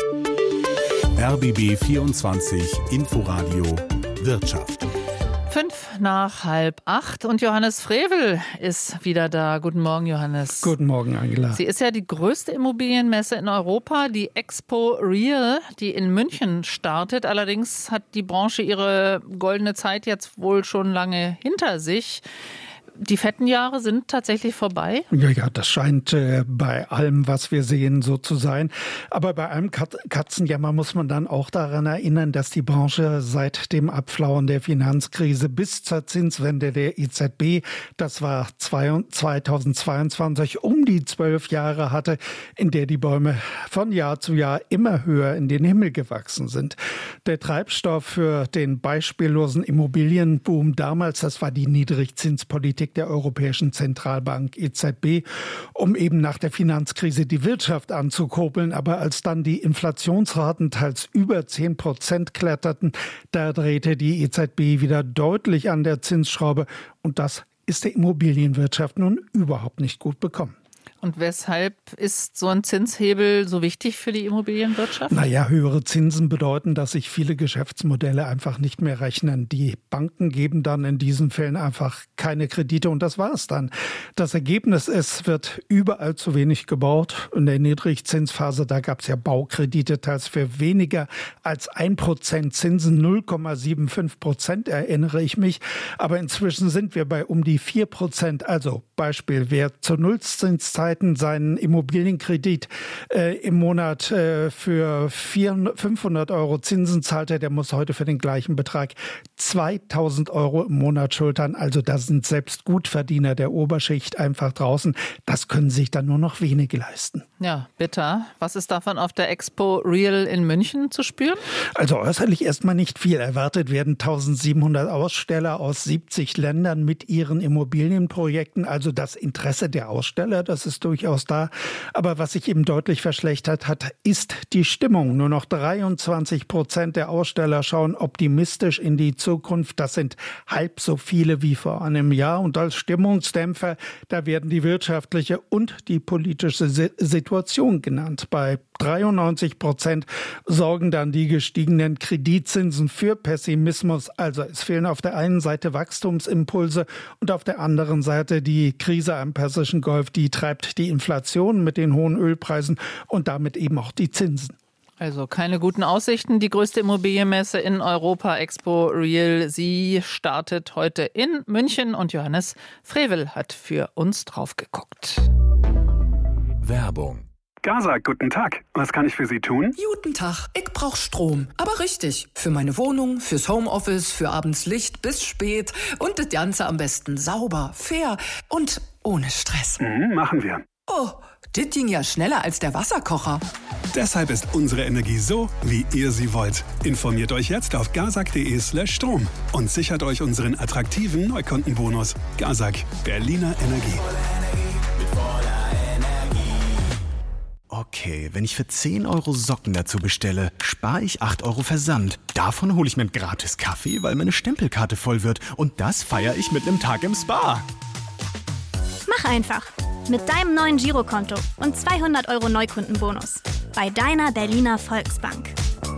Wahl. R B B vierundzwanzig Inforadio Wirtschaft. Fünf nach halb acht und Johannes Frevel ist wieder da. Guten Morgen, Johannes. Guten Morgen, Angela. Sie ist ja die größte Immobilienmesse in Europa, die Expo Real, die in München startet. Allerdings hat die Branche ihre goldene Zeit jetzt wohl schon lange hinter sich. Die fetten Jahre sind tatsächlich vorbei? Ja, ja, das scheint äh, bei allem, was wir sehen, so zu sein. Aber bei allem Kat- Katzenjammer muss man dann auch daran erinnern, dass die Branche seit dem Abflauen der Finanzkrise bis zur Zinswende der E Z B, das war zweitausendzweiundzwanzig, um die zwölf Jahre hatte, in der die Bäume von Jahr zu Jahr immer höher in den Himmel gewachsen sind. Der Treibstoff für den beispiellosen Immobilienboom damals, das war die Niedrigzinspolitik der Europäischen Zentralbank E Z B, um eben nach der Finanzkrise die Wirtschaft anzukurbeln. Aber als dann die Inflationsraten teils über zehn Prozent kletterten, da drehte die E Z B wieder deutlich an der Zinsschraube. Und das ist der Immobilienwirtschaft nun überhaupt nicht gut bekommen. Und weshalb ist so ein Zinshebel so wichtig für die Immobilienwirtschaft? Naja, höhere Zinsen bedeuten, dass sich viele Geschäftsmodelle einfach nicht mehr rechnen. Die Banken geben dann in diesen Fällen einfach keine Kredite und das war es dann. Das Ergebnis ist, wird überall zu wenig gebaut. In der Niedrigzinsphase, da gab es ja Baukredite, teils für weniger als ein Prozent Zinsen, null Komma fünfundsiebzig Prozent erinnere ich mich. Aber inzwischen sind wir bei um die vier Prozent. Also Beispiel, wer zu Nullzinszeiten seinen Immobilienkredit äh, im Monat äh, für fünfhundert Euro Zinsen zahlte, der muss heute für den gleichen Betrag zweitausend Euro im Monat schultern. Also da sind selbst Gutverdiener der Oberschicht einfach draußen. Das können sich dann nur noch wenige leisten. Ja, bitter. Was ist davon auf der Expo Real in München zu spüren? Also äußerlich erstmal nicht viel. Erwartet werden eintausendsiebenhundert Aussteller aus siebzig Ländern mit ihren Immobilienprojekten. Also das Interesse der Aussteller, das ist durchaus da. Aber was sich eben deutlich verschlechtert hat, ist die Stimmung. Nur noch dreiundzwanzig Prozent der Aussteller schauen optimistisch in die Zukunft. Das sind halb so viele wie vor einem Jahr. Und als Stimmungsdämpfer, da werden die wirtschaftliche und die politische Situation genannt. Bei dreiundneunzig Prozent sorgen dann die gestiegenen Kreditzinsen für Pessimismus. Also es fehlen auf der einen Seite Wachstumsimpulse und auf der anderen Seite die Krise am Persischen Golf, die treibt die Inflation mit den hohen Ölpreisen und damit eben auch die Zinsen. Also keine guten Aussichten. Die größte Immobilienmesse in Europa, Expo Real, sie startet heute in München und Johannes Frevel hat für uns drauf geguckt. Werbung. Gaza, guten Tag. Was kann ich für Sie tun? Guten Tag. Ich brauche Strom. Aber richtig. Für meine Wohnung, fürs Homeoffice, für abends Licht bis spät. Und das Ganze am besten sauber, fair und ohne Stress. Mhm, machen wir. Oh, das ging ja schneller als der Wasserkocher. Deshalb ist unsere Energie so, wie ihr sie wollt. Informiert euch jetzt auf gazak.de slash Strom und sichert euch unseren attraktiven Neukundenbonus. Gazak, Berliner Energie. Okay, wenn ich für zehn Euro Socken dazu bestelle, spare ich acht Euro Versand. Davon hole ich mir einen gratis Kaffee, weil meine Stempelkarte voll wird. Und das feiere ich mit einem Tag im Spa. Mach einfach. mit deinem neuen Girokonto und zweihundert Euro Neukundenbonus bei deiner Berliner Volksbank.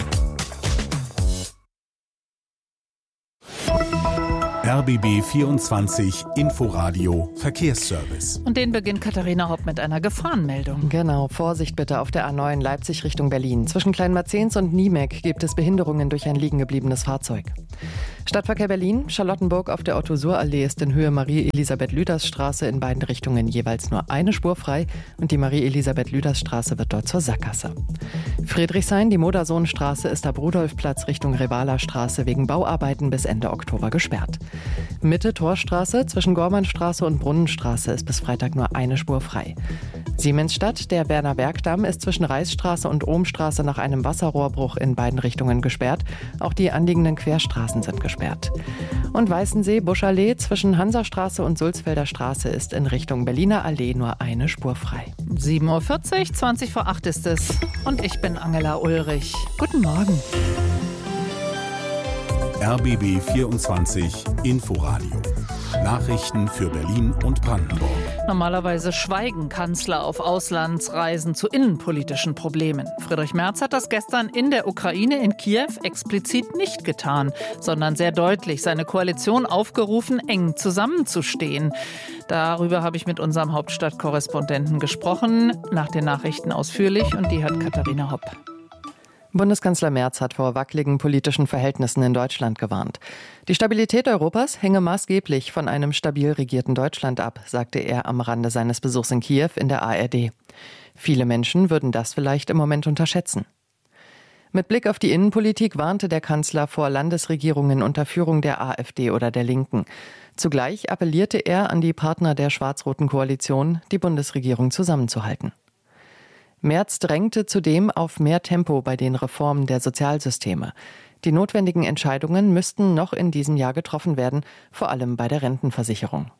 R B B vierundzwanzig Inforadio Verkehrsservice. Und den beginnt Katharina Hopp mit einer Gefahrenmeldung. Genau, Vorsicht bitte auf der A neun Leipzig Richtung Berlin. Zwischen Kleinmarzens und Niemek gibt es Behinderungen durch ein liegengebliebenes Fahrzeug. Stadtverkehr Berlin, Charlottenburg auf der Otto-Suhr-Allee ist in Höhe Marie-Elisabeth-Lüders-Straße in beiden Richtungen jeweils nur eine Spur frei und die Marie-Elisabeth-Lüders-Straße wird dort zur Sackgasse. Friedrichshain, die Modersohnstraße ist ab Rudolfplatz Richtung Revala-Straße wegen Bauarbeiten bis Ende Oktober gesperrt. Mitte Torstraße zwischen Gormannstraße und Brunnenstraße ist bis Freitag nur eine Spur frei. Siemensstadt, der Berner Bergdamm ist zwischen Reichsstraße und Ohmstraße nach einem Wasserrohrbruch in beiden Richtungen gesperrt. Auch die anliegenden Querstraßen sind gesperrt. Und Weißensee, Buschallee zwischen Hansastraße und Sulzfelder Straße ist in Richtung Berliner Allee nur eine Spur frei. sieben Uhr vierzig, zwanzig vor acht ist es. Und ich bin Angela Ulrich. Guten Morgen. R B B vierundzwanzig Inforadio. Nachrichten für Berlin und Brandenburg. Normalerweise schweigen Kanzler auf Auslandsreisen zu innenpolitischen Problemen. Friedrich Merz hat das gestern in der Ukraine in Kiew explizit nicht getan, sondern sehr deutlich seine Koalition aufgerufen, eng zusammenzustehen. Darüber habe ich mit unserem Hauptstadtkorrespondenten gesprochen, nach den Nachrichten ausführlich, und die hat Katharina Hopp. Bundeskanzler Merz hat vor wackeligen politischen Verhältnissen in Deutschland gewarnt. Die Stabilität Europas hänge maßgeblich von einem stabil regierten Deutschland ab, sagte er am Rande seines Besuchs in Kiew in der A R D. Viele Menschen würden das vielleicht im Moment unterschätzen. Mit Blick auf die Innenpolitik warnte der Kanzler vor Landesregierungen unter Führung der AfD oder der Linken. Zugleich appellierte er an die Partner der schwarz-roten Koalition, die Bundesregierung zusammenzuhalten. Merz drängte zudem auf mehr Tempo bei den Reformen der Sozialsysteme. Die notwendigen Entscheidungen müssten noch in diesem Jahr getroffen werden, vor allem bei der Rentenversicherung.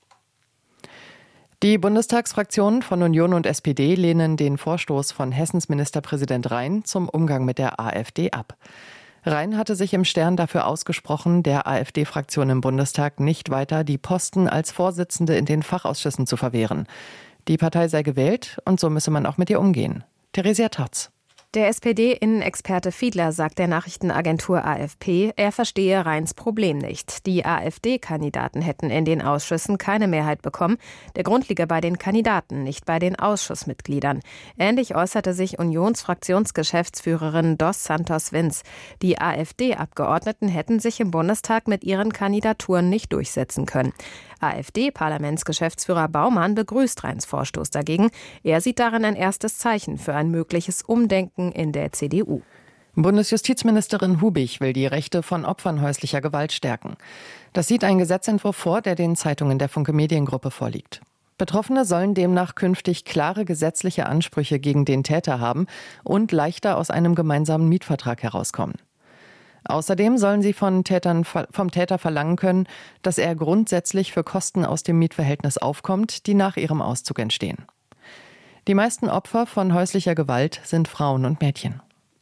Die Bundestagsfraktionen von Union und S P D lehnen den Vorstoß von Hessens Ministerpräsident Rhein zum Umgang mit der AfD ab. Rhein hatte sich im Stern dafür ausgesprochen, der AfD-Fraktion im Bundestag nicht weiter die Posten als Vorsitzende in den Fachausschüssen zu verwehren. Die Partei sei gewählt und so müsse man auch mit ihr umgehen. Theresia Totz. Der S P D-Innenexperte Fiedler sagt der Nachrichtenagentur A F P, er verstehe Rheins Problem nicht. Die AfD-Kandidaten hätten in den Ausschüssen keine Mehrheit bekommen. Der Grund liege bei den Kandidaten, nicht bei den Ausschussmitgliedern. Ähnlich äußerte sich Unionsfraktionsgeschäftsführerin Dos Santos Vinz. Die AfD-Abgeordneten hätten sich im Bundestag mit ihren Kandidaturen nicht durchsetzen können. AfD-Parlamentsgeschäftsführer Baumann begrüßt Rheins Vorstoß dagegen. Er sieht darin ein erstes Zeichen für ein mögliches Umdenken in der C D U. Bundesjustizministerin Hubig will die Rechte von Opfern häuslicher Gewalt stärken. Das sieht ein Gesetzentwurf vor, der den Zeitungen der Funke Mediengruppe vorliegt. Betroffene sollen demnach künftig klare gesetzliche Ansprüche gegen den Täter haben und leichter aus einem gemeinsamen Mietvertrag herauskommen. Außerdem sollen sie von Tätern, vom Täter verlangen können, dass er grundsätzlich für Kosten aus dem Mietverhältnis aufkommt, die nach ihrem Auszug entstehen. Die meisten Opfer von häuslicher Gewalt sind Frauen und Mädchen.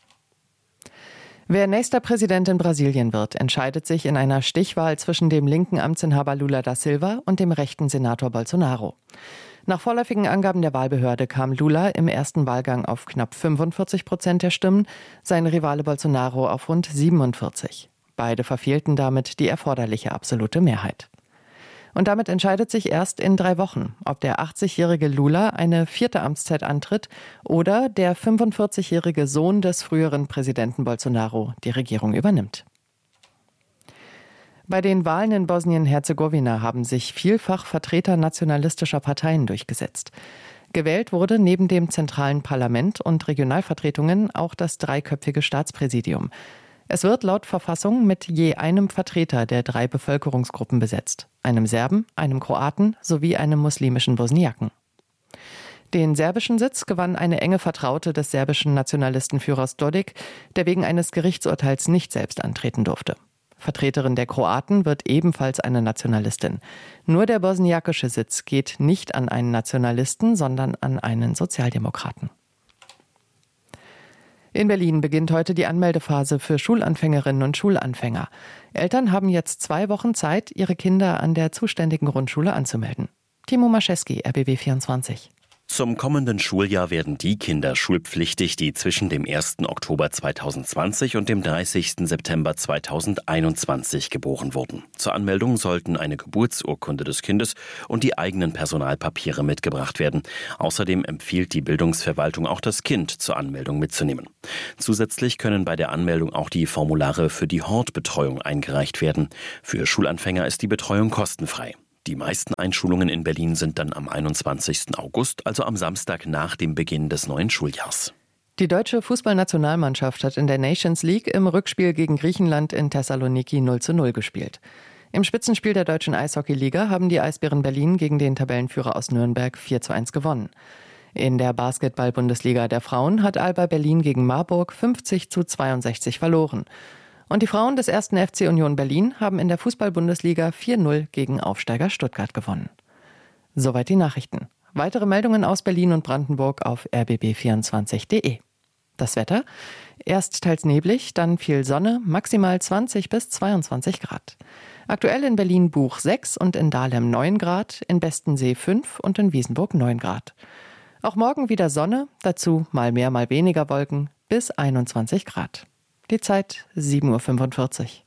Wer nächster Präsident in Brasilien wird, entscheidet sich in einer Stichwahl zwischen dem linken Amtsinhaber Lula da Silva und dem rechten Senator Bolsonaro. Nach vorläufigen Angaben der Wahlbehörde kam Lula im ersten Wahlgang auf knapp fünfundvierzig Prozent der Stimmen, sein Rivale Bolsonaro auf rund siebenundvierzig. Beide verfehlten damit die erforderliche absolute Mehrheit. Und damit entscheidet sich erst in drei Wochen, ob der achtzigjährige Lula eine vierte Amtszeit antritt oder der fünfundvierzigjährige Sohn des früheren Präsidenten Bolsonaro die Regierung übernimmt. Bei den Wahlen in Bosnien-Herzegowina haben sich vielfach Vertreter nationalistischer Parteien durchgesetzt. Gewählt wurde neben dem zentralen Parlament und Regionalvertretungen auch das dreiköpfige Staatspräsidium. Es wird laut Verfassung mit je einem Vertreter der drei Bevölkerungsgruppen besetzt: einem Serben, einem Kroaten sowie einem muslimischen Bosniaken. Den serbischen Sitz gewann eine enge Vertraute des serbischen Nationalistenführers Dodik, der wegen eines Gerichtsurteils nicht selbst antreten durfte. Vertreterin der Kroaten wird ebenfalls eine Nationalistin. Nur der bosniakische Sitz geht nicht an einen Nationalisten, sondern an einen Sozialdemokraten. In Berlin beginnt heute die Anmeldephase für Schulanfängerinnen und Schulanfänger. Eltern haben jetzt zwei Wochen Zeit, ihre Kinder an der zuständigen Grundschule anzumelden. Timo Mascheski, R B B vierundzwanzig. Zum kommenden Schuljahr werden die Kinder schulpflichtig, die zwischen dem ersten Oktober zweitausendzwanzig und dem dreißigsten September zweitausendeinundzwanzig geboren wurden. Zur Anmeldung sollten eine Geburtsurkunde des Kindes und die eigenen Personalpapiere mitgebracht werden. Außerdem empfiehlt die Bildungsverwaltung auch, das Kind zur Anmeldung mitzunehmen. Zusätzlich können bei der Anmeldung auch die Formulare für die Hortbetreuung eingereicht werden. Für Schulanfänger ist die Betreuung kostenfrei. Die meisten Einschulungen in Berlin sind dann am einundzwanzigsten August, also am Samstag nach dem Beginn des neuen Schuljahrs. Die deutsche Fußballnationalmannschaft hat in der Nations League im Rückspiel gegen Griechenland in Thessaloniki null zu null gespielt. Im Spitzenspiel der deutschen Eishockeyliga haben die Eisbären Berlin gegen den Tabellenführer aus Nürnberg vier zu eins gewonnen. In der Basketball-Bundesliga der Frauen hat Alba Berlin gegen Marburg fünfzig zu zweiundsechzig verloren. Und die Frauen des ersten F C Union Berlin haben in der Fußball-Bundesliga vier zu null gegen Aufsteiger Stuttgart gewonnen. Soweit die Nachrichten. Weitere Meldungen aus Berlin und Brandenburg auf r b b vierundzwanzig punkt de. Das Wetter? Erst teils neblig, dann viel Sonne, maximal zwanzig bis zweiundzwanzig Grad. Aktuell in Berlin Buch sechs und in Dahlem neun Grad, in Bestensee fünf und in Wiesenburg neun Grad. Auch morgen wieder Sonne, dazu mal mehr, mal weniger Wolken, bis einundzwanzig Grad. Die Zeit sieben Uhr fünfundvierzig.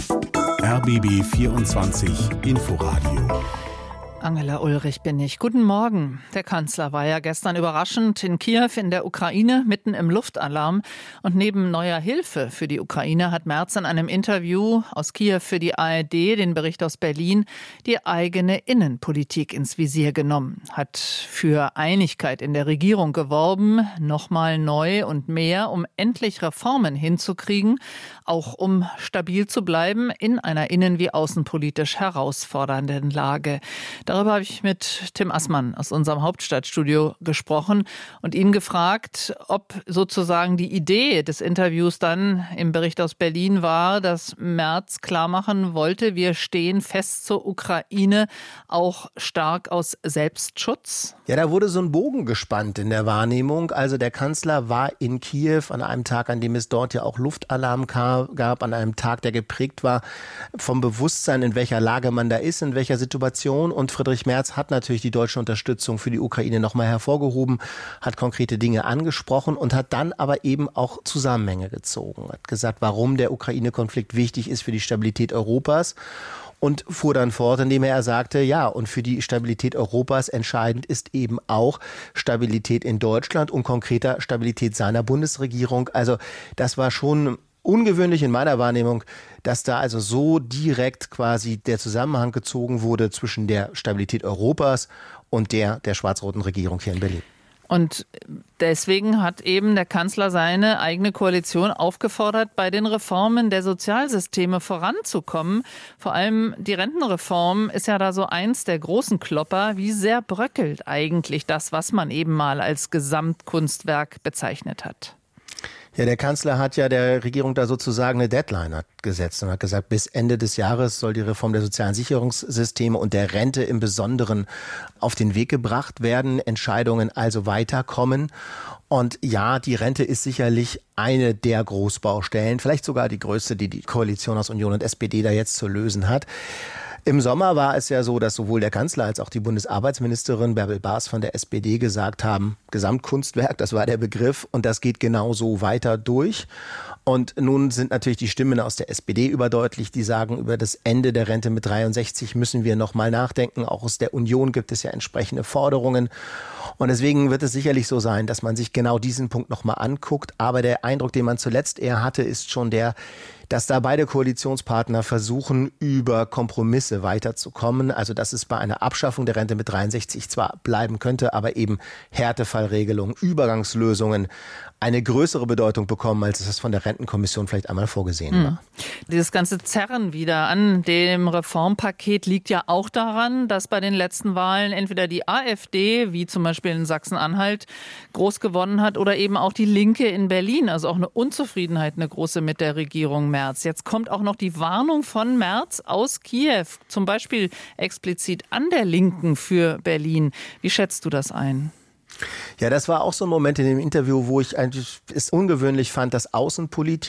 R B B vierundzwanzig Inforadio. Angela Ulrich bin ich. Guten Morgen. Der Kanzler war ja gestern überraschend in Kiew in der Ukraine, mitten im Luftalarm. Und neben neuer Hilfe für die Ukraine hat Merz in einem Interview aus Kiew für die A R D, den Bericht aus Berlin, die eigene Innenpolitik ins Visier genommen. Hat für Einigkeit in der Regierung geworben, nochmal neu und mehr, um endlich Reformen hinzukriegen, auch um stabil zu bleiben in einer innen- wie außenpolitisch herausfordernden Lage. Darüber habe ich mit Tim Assmann aus unserem Hauptstadtstudio gesprochen und ihn gefragt, ob sozusagen die Idee des Interviews dann im Bericht aus Berlin war, dass Merz klarmachen wollte, wir stehen fest zur Ukraine, auch stark aus Selbstschutz. Ja, da wurde so ein Bogen gespannt in der Wahrnehmung. Also der Kanzler war in Kiew an einem Tag, an dem es dort ja auch Luftalarm gab, an einem Tag, der geprägt war vom Bewusstsein, in welcher Lage man da ist, in welcher Situation. Und Friedrich Merz hat natürlich die deutsche Unterstützung für die Ukraine nochmal hervorgehoben, hat konkrete Dinge angesprochen und hat dann aber eben auch Zusammenhänge gezogen. Hat gesagt, warum der Ukraine-Konflikt wichtig ist für die Stabilität Europas. Und fuhr dann fort, indem er sagte, ja, und für die Stabilität Europas entscheidend ist eben auch Stabilität in Deutschland und konkreter Stabilität seiner Bundesregierung. Also das war schon ungewöhnlich in meiner Wahrnehmung, dass da also so direkt quasi der Zusammenhang gezogen wurde zwischen der Stabilität Europas und der der schwarz-roten Regierung hier in Berlin. Und deswegen hat eben der Kanzler seine eigene Koalition aufgefordert, bei den Reformen der Sozialsysteme voranzukommen. Vor allem die Rentenreform ist ja da so eins der großen Klopper. Wie sehr bröckelt eigentlich das, was man eben mal als Gesamtkunstwerk bezeichnet hat? Ja, der Kanzler hat ja der Regierung da sozusagen eine Deadline gesetzt und hat gesagt, bis Ende des Jahres soll die Reform der sozialen Sicherungssysteme und der Rente im Besonderen auf den Weg gebracht werden, Entscheidungen also weiterkommen. Und ja, die Rente ist sicherlich eine der Großbaustellen, vielleicht sogar die größte, die die Koalition aus Union und S P D da jetzt zu lösen hat. Im Sommer war es ja so, dass sowohl der Kanzler als auch die Bundesarbeitsministerin Bärbel Baas von der S P D gesagt haben, Gesamtkunstwerk, das war der Begriff und das geht genauso weiter durch. Und nun sind natürlich die Stimmen aus der S P D überdeutlich, die sagen, über das Ende der Rente mit dreiundsechzig müssen wir noch mal nachdenken. Auch aus der Union gibt es ja entsprechende Forderungen. Und deswegen wird es sicherlich so sein, dass man sich genau diesen Punkt noch mal anguckt. Aber der Eindruck, den man zuletzt eher hatte, ist schon der, dass da beide Koalitionspartner versuchen, über Kompromisse weiterzukommen. Also dass es bei einer Abschaffung der Rente mit dreiundsechzig zwar bleiben könnte, aber eben Härtefallregelungen, Übergangslösungen eine größere Bedeutung bekommen, als es von der Rentenkommission vielleicht einmal vorgesehen war. Hm. Dieses ganze Zerren wieder an dem Reformpaket liegt ja auch daran, dass bei den letzten Wahlen entweder die AfD, wie zum Beispiel in Sachsen-Anhalt, groß gewonnen hat oder eben auch die Linke in Berlin. Also auch eine Unzufriedenheit, eine große mit der Regierung Merz. Jetzt kommt auch noch die Warnung von Merz aus Kiew, zum Beispiel explizit an der Linken für Berlin. Wie schätzt du das ein? Ja, das war auch so ein Moment in dem Interview, wo ich eigentlich es ungewöhnlich fand, dass Außenpolitik,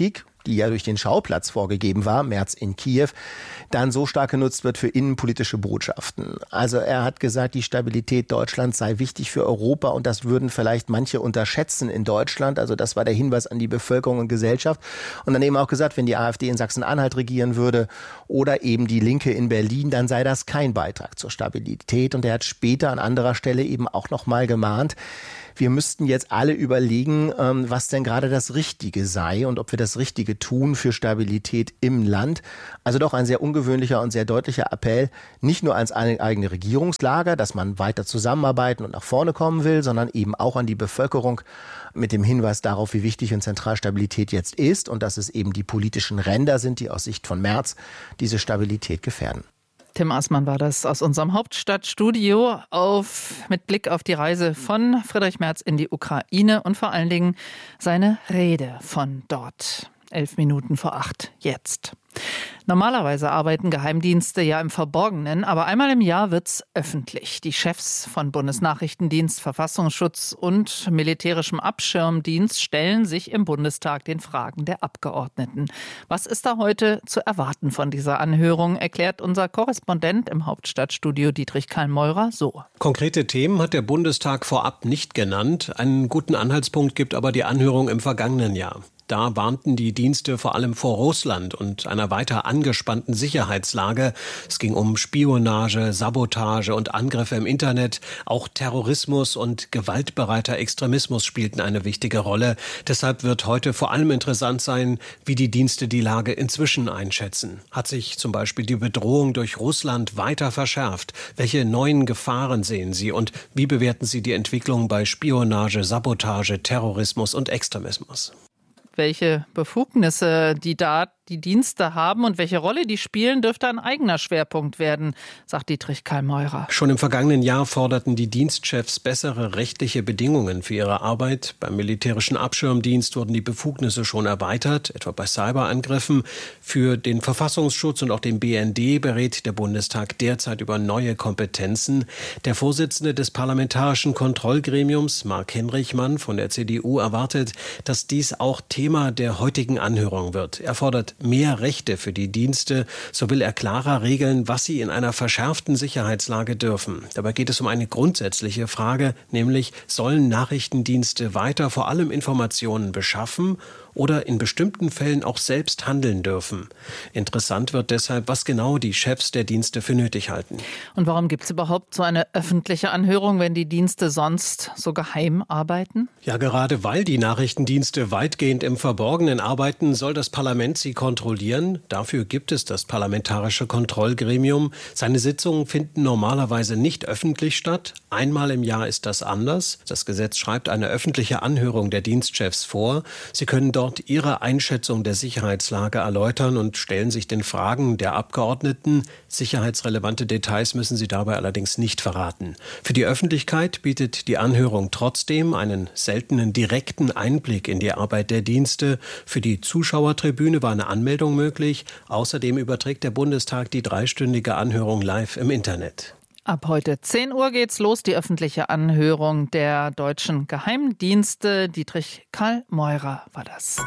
die ja durch den Schauplatz vorgegeben war, März in Kiew, dann so stark genutzt wird für innenpolitische Botschaften. Also er hat gesagt, die Stabilität Deutschlands sei wichtig für Europa und das würden vielleicht manche unterschätzen in Deutschland. Also das war der Hinweis an die Bevölkerung und Gesellschaft. Und dann eben auch gesagt, wenn die AfD in Sachsen-Anhalt regieren würde oder eben die Linke in Berlin, dann sei das kein Beitrag zur Stabilität. Und er hat später an anderer Stelle eben auch noch mal gemahnt, wir müssten jetzt alle überlegen, was denn gerade das Richtige sei und ob wir das Richtige tun für Stabilität im Land. Also doch ein sehr ungewöhnlicher und sehr deutlicher Appell, nicht nur ans eigene Regierungslager, dass man weiter zusammenarbeiten und nach vorne kommen will, sondern eben auch an die Bevölkerung mit dem Hinweis darauf, wie wichtig und zentral Stabilität jetzt ist und dass es eben die politischen Ränder sind, die aus Sicht von Merz diese Stabilität gefährden. Tim Aßmann war das aus unserem Hauptstadtstudio auf, mit Blick auf die Reise von Friedrich Merz in die Ukraine und vor allen Dingen seine Rede von dort. Elf Minuten vor acht jetzt. Normalerweise arbeiten Geheimdienste ja im Verborgenen, aber einmal im Jahr wird's öffentlich. Die Chefs von Bundesnachrichtendienst, Verfassungsschutz und militärischem Abschirmdienst stellen sich im Bundestag den Fragen der Abgeordneten. Was ist da heute zu erwarten von dieser Anhörung, erklärt unser Korrespondent im Hauptstadtstudio Dietrich Kallmeurer so. Konkrete Themen hat der Bundestag vorab nicht genannt. Einen guten Anhaltspunkt gibt aber die Anhörung im vergangenen Jahr. Da warnten die Dienste vor allem vor Russland und einer weiter angespannten Sicherheitslage. Es ging um Spionage, Sabotage und Angriffe im Internet. Auch Terrorismus und gewaltbereiter Extremismus spielten eine wichtige Rolle. Deshalb wird heute vor allem interessant sein, wie die Dienste die Lage inzwischen einschätzen. Hat sich zum Beispiel die Bedrohung durch Russland weiter verschärft? Welche neuen Gefahren sehen Sie und wie bewerten Sie die Entwicklung bei Spionage, Sabotage, Terrorismus und Extremismus? Welche Befugnisse die da die Dienste haben und welche Rolle die spielen, dürfte ein eigener Schwerpunkt werden, sagt Dietrich Kallmeurer. Schon im vergangenen Jahr forderten die Dienstchefs bessere rechtliche Bedingungen für ihre Arbeit. Beim militärischen Abschirmdienst wurden die Befugnisse schon erweitert, etwa bei Cyberangriffen. Für den Verfassungsschutz und auch den B N D berät der Bundestag derzeit über neue Kompetenzen. Der Vorsitzende des Parlamentarischen Kontrollgremiums, Marc Henrichmann von der C D U, erwartet, dass dies auch Thema der heutigen Anhörung wird. Er fordert mehr Rechte für die Dienste, so will er klarer regeln, was sie in einer verschärften Sicherheitslage dürfen. Dabei geht es um eine grundsätzliche Frage, nämlich sollen Nachrichtendienste weiter vor allem Informationen beschaffen oder in bestimmten Fällen auch selbst handeln dürfen. Interessant wird deshalb, was genau die Chefs der Dienste für nötig halten. Und warum gibt es überhaupt so eine öffentliche Anhörung, wenn die Dienste sonst so geheim arbeiten? Ja, gerade weil die Nachrichtendienste weitgehend im Verborgenen arbeiten, soll das Parlament sie kontrollieren. Dafür gibt es das Parlamentarische Kontrollgremium. Seine Sitzungen finden normalerweise nicht öffentlich statt. Einmal im Jahr ist das anders. Das Gesetz schreibt eine öffentliche Anhörung der Dienstchefs vor. Sie können dort ihre Einschätzung der Sicherheitslage erläutern und stellen sich den Fragen der Abgeordneten. Sicherheitsrelevante Details müssen sie dabei allerdings nicht verraten. Für die Öffentlichkeit bietet die Anhörung trotzdem einen seltenen direkten Einblick in die Arbeit der Dienste. Für die Zuschauertribüne war eine Anmeldung möglich. Außerdem überträgt der Bundestag die dreistündige Anhörung live im Internet. Ab heute zehn Uhr geht's los, die öffentliche Anhörung der deutschen Geheimdienste. Dietrich Kallmeurer war das.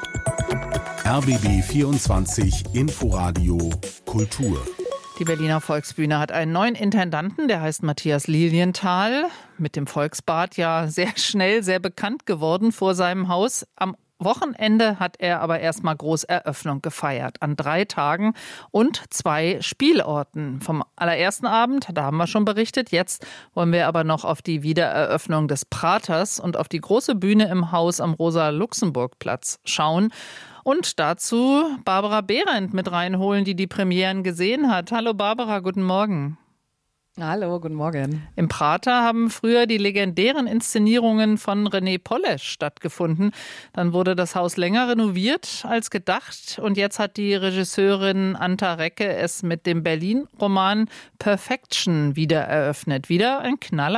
R B B vierundzwanzig Inforadio Kultur. Die Berliner Volksbühne hat einen neuen Intendanten, der heißt Matthias Lilienthal. Mit dem Volksbad ja sehr schnell, sehr bekannt geworden vor seinem Haus. Am Wochenende hat er aber erstmal groß Eröffnung gefeiert. An drei Tagen und zwei Spielorten. Vom allerersten Abend, da haben wir schon berichtet. Jetzt wollen wir aber noch auf die Wiedereröffnung des Praters und auf die große Bühne im Haus am Rosa-Luxemburg-Platz schauen. Und dazu Barbara Behrendt mit reinholen, die die Premieren gesehen hat. Hallo Barbara, guten Morgen. Hallo, guten Morgen. Im Prater haben früher die legendären Inszenierungen von René Polesch stattgefunden. Dann wurde das Haus länger renoviert als gedacht. Und jetzt hat die Regisseurin Anta Recke es mit dem Berlin-Roman Perfection wieder eröffnet. Wieder ein Knaller?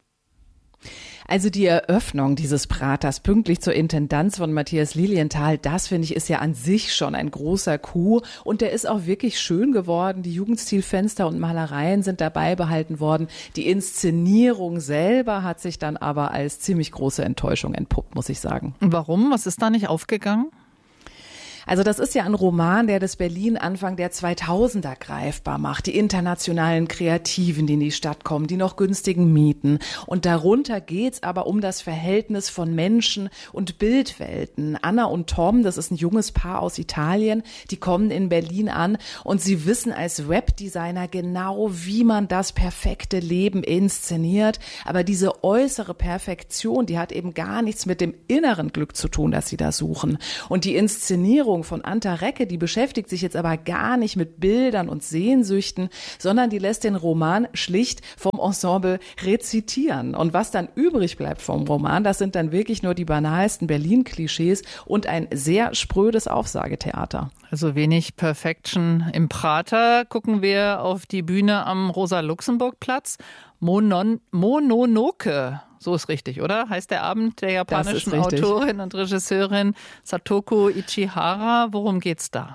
Also die Eröffnung dieses Praters pünktlich zur Intendanz von Matthias Lilienthal, das finde ich ist ja an sich schon ein großer Coup und der ist auch wirklich schön geworden. Die Jugendstilfenster und Malereien sind dabei behalten worden. Die Inszenierung selber hat sich dann aber als ziemlich große Enttäuschung entpuppt, muss ich sagen. Warum? Was ist da nicht aufgegangen? Also das ist ja ein Roman, der das Berlin Anfang der zweitausender greifbar macht. Die internationalen Kreativen, die in die Stadt kommen, die noch günstigen Mieten. Und darunter geht's aber um das Verhältnis von Menschen und Bildwelten. Anna und Tom, das ist ein junges Paar aus Italien, die kommen in Berlin an und sie wissen als Webdesigner genau, wie man das perfekte Leben inszeniert. Aber diese äußere Perfektion, die hat eben gar nichts mit dem inneren Glück zu tun, das sie da suchen. Und die Inszenierung von Anta Recke, die beschäftigt sich jetzt aber gar nicht mit Bildern und Sehnsüchten, sondern die lässt den Roman schlicht vom Ensemble rezitieren. Und was dann übrig bleibt vom Roman, das sind dann wirklich nur die banalsten Berlin-Klischees und ein sehr sprödes Aufsagetheater. Also wenig Perfection im Prater. Gucken wir auf die Bühne am Rosa-Luxemburg-Platz. Monon- Mononoke. So ist richtig, oder? Heißt der Abend der japanischen Autorin und Regisseurin Satoko Ichihara. Worum geht's da?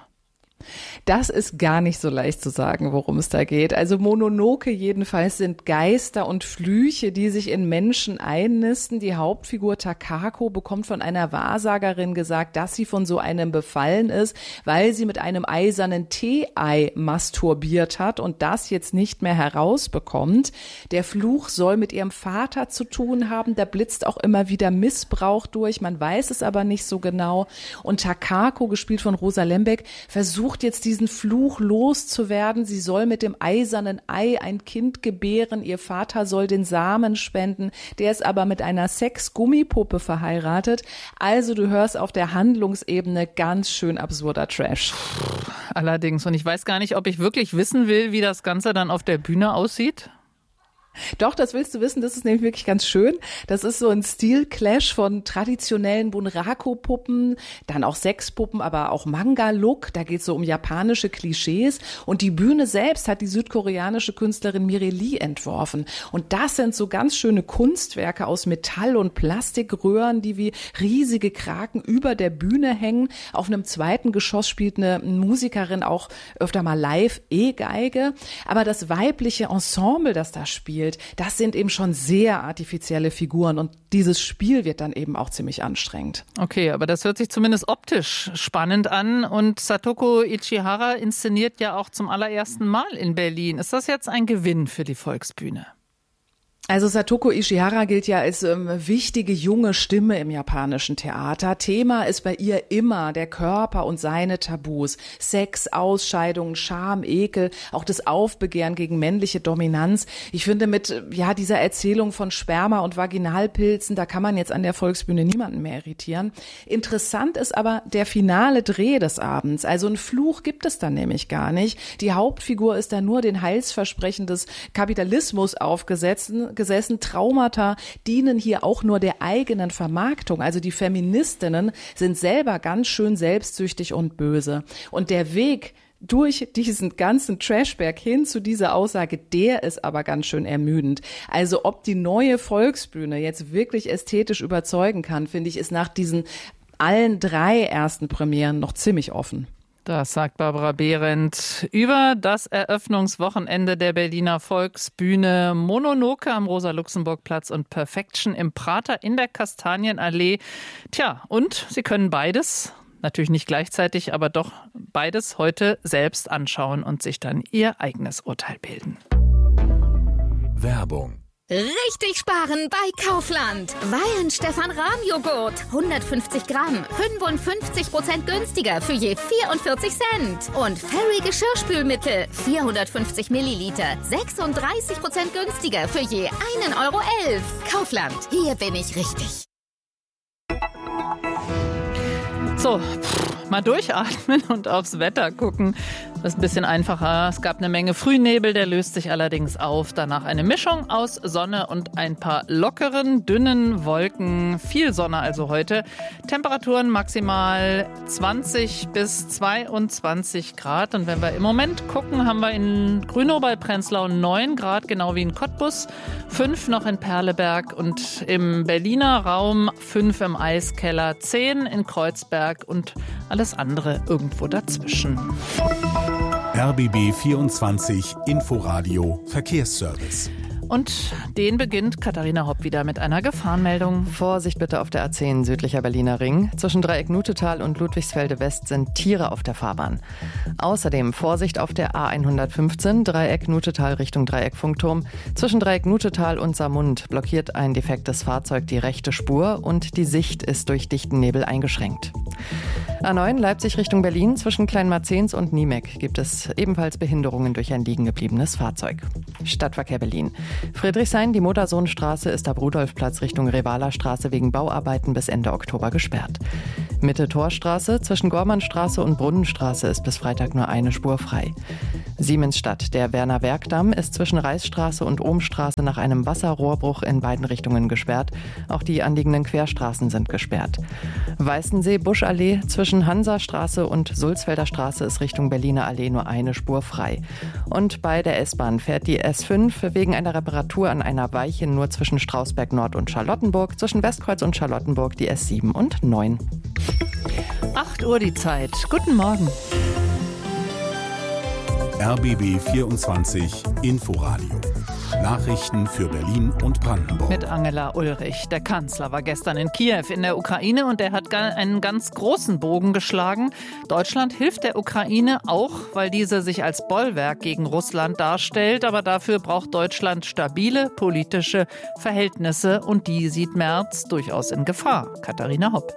Das ist gar nicht so leicht zu sagen, worum es da geht. Also Mononoke jedenfalls sind Geister und Flüche, die sich in Menschen einnisten. Die Hauptfigur Takako bekommt von einer Wahrsagerin gesagt, dass sie von so einem befallen ist, weil sie mit einem eisernen Tee-Ei masturbiert hat und das jetzt nicht mehr herausbekommt. Der Fluch soll mit ihrem Vater zu tun haben. Da blitzt auch immer wieder Missbrauch durch. Man weiß es aber nicht so genau. Und Takako, gespielt von Rosa Lembeck, versucht jetzt diesen Fluch loszuwerden. Sie soll mit dem eisernen Ei ein Kind gebären. Ihr Vater soll den Samen spenden. Der ist aber mit einer Sex-Gummipuppe verheiratet. Also du hörst auf der Handlungsebene ganz schön absurder Trash. Allerdings. Und ich weiß gar nicht, ob ich wirklich wissen will, wie das Ganze dann auf der Bühne aussieht. Doch, das willst du wissen, das ist nämlich wirklich ganz schön. Das ist so ein Stil-Clash von traditionellen Bunraku-Puppen, dann auch Sexpuppen, aber auch Manga-Look. Da geht es so um japanische Klischees. Und die Bühne selbst hat die südkoreanische Künstlerin Mirei Lee entworfen. Und das sind so ganz schöne Kunstwerke aus Metall- und Plastikröhren, die wie riesige Kraken über der Bühne hängen. Auf einem zweiten Geschoss spielt eine Musikerin auch öfter mal live E-Geige. Aber das weibliche Ensemble, das da spielt, das sind eben schon sehr artifizielle Figuren und dieses Spiel wird dann eben auch ziemlich anstrengend. Okay, aber das hört sich zumindest optisch spannend an und Satoko Ichihara inszeniert ja auch zum allerersten Mal in Berlin. Ist das jetzt ein Gewinn für die Volksbühne? Also Satoko Ichihara gilt ja als ähm, wichtige junge Stimme im japanischen Theater. Thema ist bei ihr immer der Körper und seine Tabus. Sex, Ausscheidungen, Scham, Ekel, auch das Aufbegehren gegen männliche Dominanz. Ich finde mit ja dieser Erzählung von Sperma und Vaginalpilzen, da kann man jetzt an der Volksbühne niemanden mehr irritieren. Interessant ist aber der finale Dreh des Abends. Also einen Fluch gibt es da nämlich gar nicht. Die Hauptfigur ist da nur den Heilsversprechen des Kapitalismus aufgesetzt. gesessen. Traumata dienen hier auch nur der eigenen Vermarktung. Also die Feministinnen sind selber ganz schön selbstsüchtig und böse. Und der Weg durch diesen ganzen Trashberg hin zu dieser Aussage, der ist aber ganz schön ermüdend. Also ob die neue Volksbühne jetzt wirklich ästhetisch überzeugen kann, finde ich, ist nach diesen allen drei ersten Premieren noch ziemlich offen. Das sagt Barbara Behrendt über das Eröffnungswochenende der Berliner Volksbühne. Mononoke am Rosa-Luxemburg-Platz und Perfection im Prater in der Kastanienallee. Tja, und Sie können beides, natürlich nicht gleichzeitig, aber doch beides heute selbst anschauen und sich dann Ihr eigenes Urteil bilden. Werbung. Richtig sparen bei Kaufland. Weihenstephan-Rahm-Joghurt. hundertfünfzig Gramm. fünfundfünfzig Prozent günstiger für je vierundvierzig Cent. Und Fairy Geschirrspülmittel. vierhundertfünfzig Milliliter. sechsunddreißig Prozent günstiger für je einen Euro elf. Kaufland. Hier bin ich richtig. So, pff, mal durchatmen und aufs Wetter gucken. Das ist ein bisschen einfacher. Es gab eine Menge Frühnebel, der löst sich allerdings auf. Danach eine Mischung aus Sonne und ein paar lockeren, dünnen Wolken. Viel Sonne also heute. Temperaturen maximal zwanzig bis zweiundzwanzig Grad. Und wenn wir im Moment gucken, haben wir in Grünow bei Prenzlau neun Grad, genau wie in Cottbus. fünf noch in Perleberg und im Berliner Raum fünf im Eiskeller, zehn in Kreuzberg und alles andere irgendwo dazwischen. R B B vierundzwanzig Inforadio Verkehrsservice. Und den beginnt Katharina Hopp wieder mit einer Gefahrenmeldung. Vorsicht bitte auf der A zehn südlicher Berliner Ring. Zwischen Dreieck Nutetal und Ludwigsfelde West sind Tiere auf der Fahrbahn. Außerdem Vorsicht auf der A hundertfünfzehn, Dreieck Nutetal Richtung Dreieck Funkturm. Zwischen Dreieck Nutetal und Saarmund blockiert ein defektes Fahrzeug die rechte Spur und die Sicht ist durch dichten Nebel eingeschränkt. A neun Leipzig Richtung Berlin. Zwischen Kleinmarzens und Niemek gibt es ebenfalls Behinderungen durch ein liegen gebliebenes Fahrzeug. Stadtverkehr Berlin. Friedrichshain, die Modersohnstraße ist ab Rudolfplatz Richtung Revaler Straße wegen Bauarbeiten bis Ende Oktober gesperrt. Mitte Torstraße, zwischen Gormannstraße und Brunnenstraße ist bis Freitag nur eine Spur frei. Siemensstadt, der Werner Werkdamm ist zwischen Reichsstraße und Ohmstraße nach einem Wasserrohrbruch in beiden Richtungen gesperrt. Auch die anliegenden Querstraßen sind gesperrt. Weißensee, Buschallee, zwischen Hansastraße und Sulzfelder Straße ist Richtung Berliner Allee nur eine Spur frei. Und bei der S-Bahn fährt die S fünf wegen einer Reparatur an einer Weiche nur zwischen Strausberg Nord und Charlottenburg, zwischen Westkreuz und Charlottenburg die S sieben und neun. acht Uhr die Zeit. Guten Morgen. R B B vierundzwanzig Inforadio. Nachrichten für Berlin und Brandenburg. Mit Angela Ulrich. Der Kanzler war gestern in Kiew in der Ukraine und er hat einen ganz großen Bogen geschlagen. Deutschland hilft der Ukraine auch, weil diese sich als Bollwerk gegen Russland darstellt. Aber dafür braucht Deutschland stabile politische Verhältnisse und die sieht Merz durchaus in Gefahr. Katharina Hopp.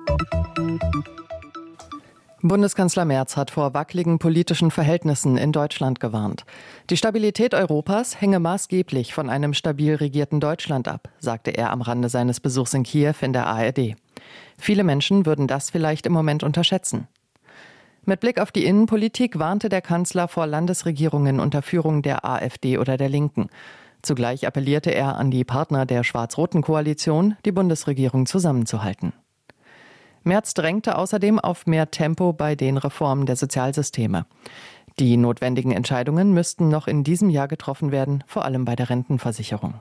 Bundeskanzler Merz hat vor wackeligen politischen Verhältnissen in Deutschland gewarnt. Die Stabilität Europas hänge maßgeblich von einem stabil regierten Deutschland ab, sagte er am Rande seines Besuchs in Kiew in der A R D. Viele Menschen würden das vielleicht im Moment unterschätzen. Mit Blick auf die Innenpolitik warnte der Kanzler vor Landesregierungen unter Führung der AfD oder der Linken. Zugleich appellierte er an die Partner der schwarz-roten Koalition, die Bundesregierung zusammenzuhalten. Merz drängte außerdem auf mehr Tempo bei den Reformen der Sozialsysteme. Die notwendigen Entscheidungen müssten noch in diesem Jahr getroffen werden, vor allem bei der Rentenversicherung.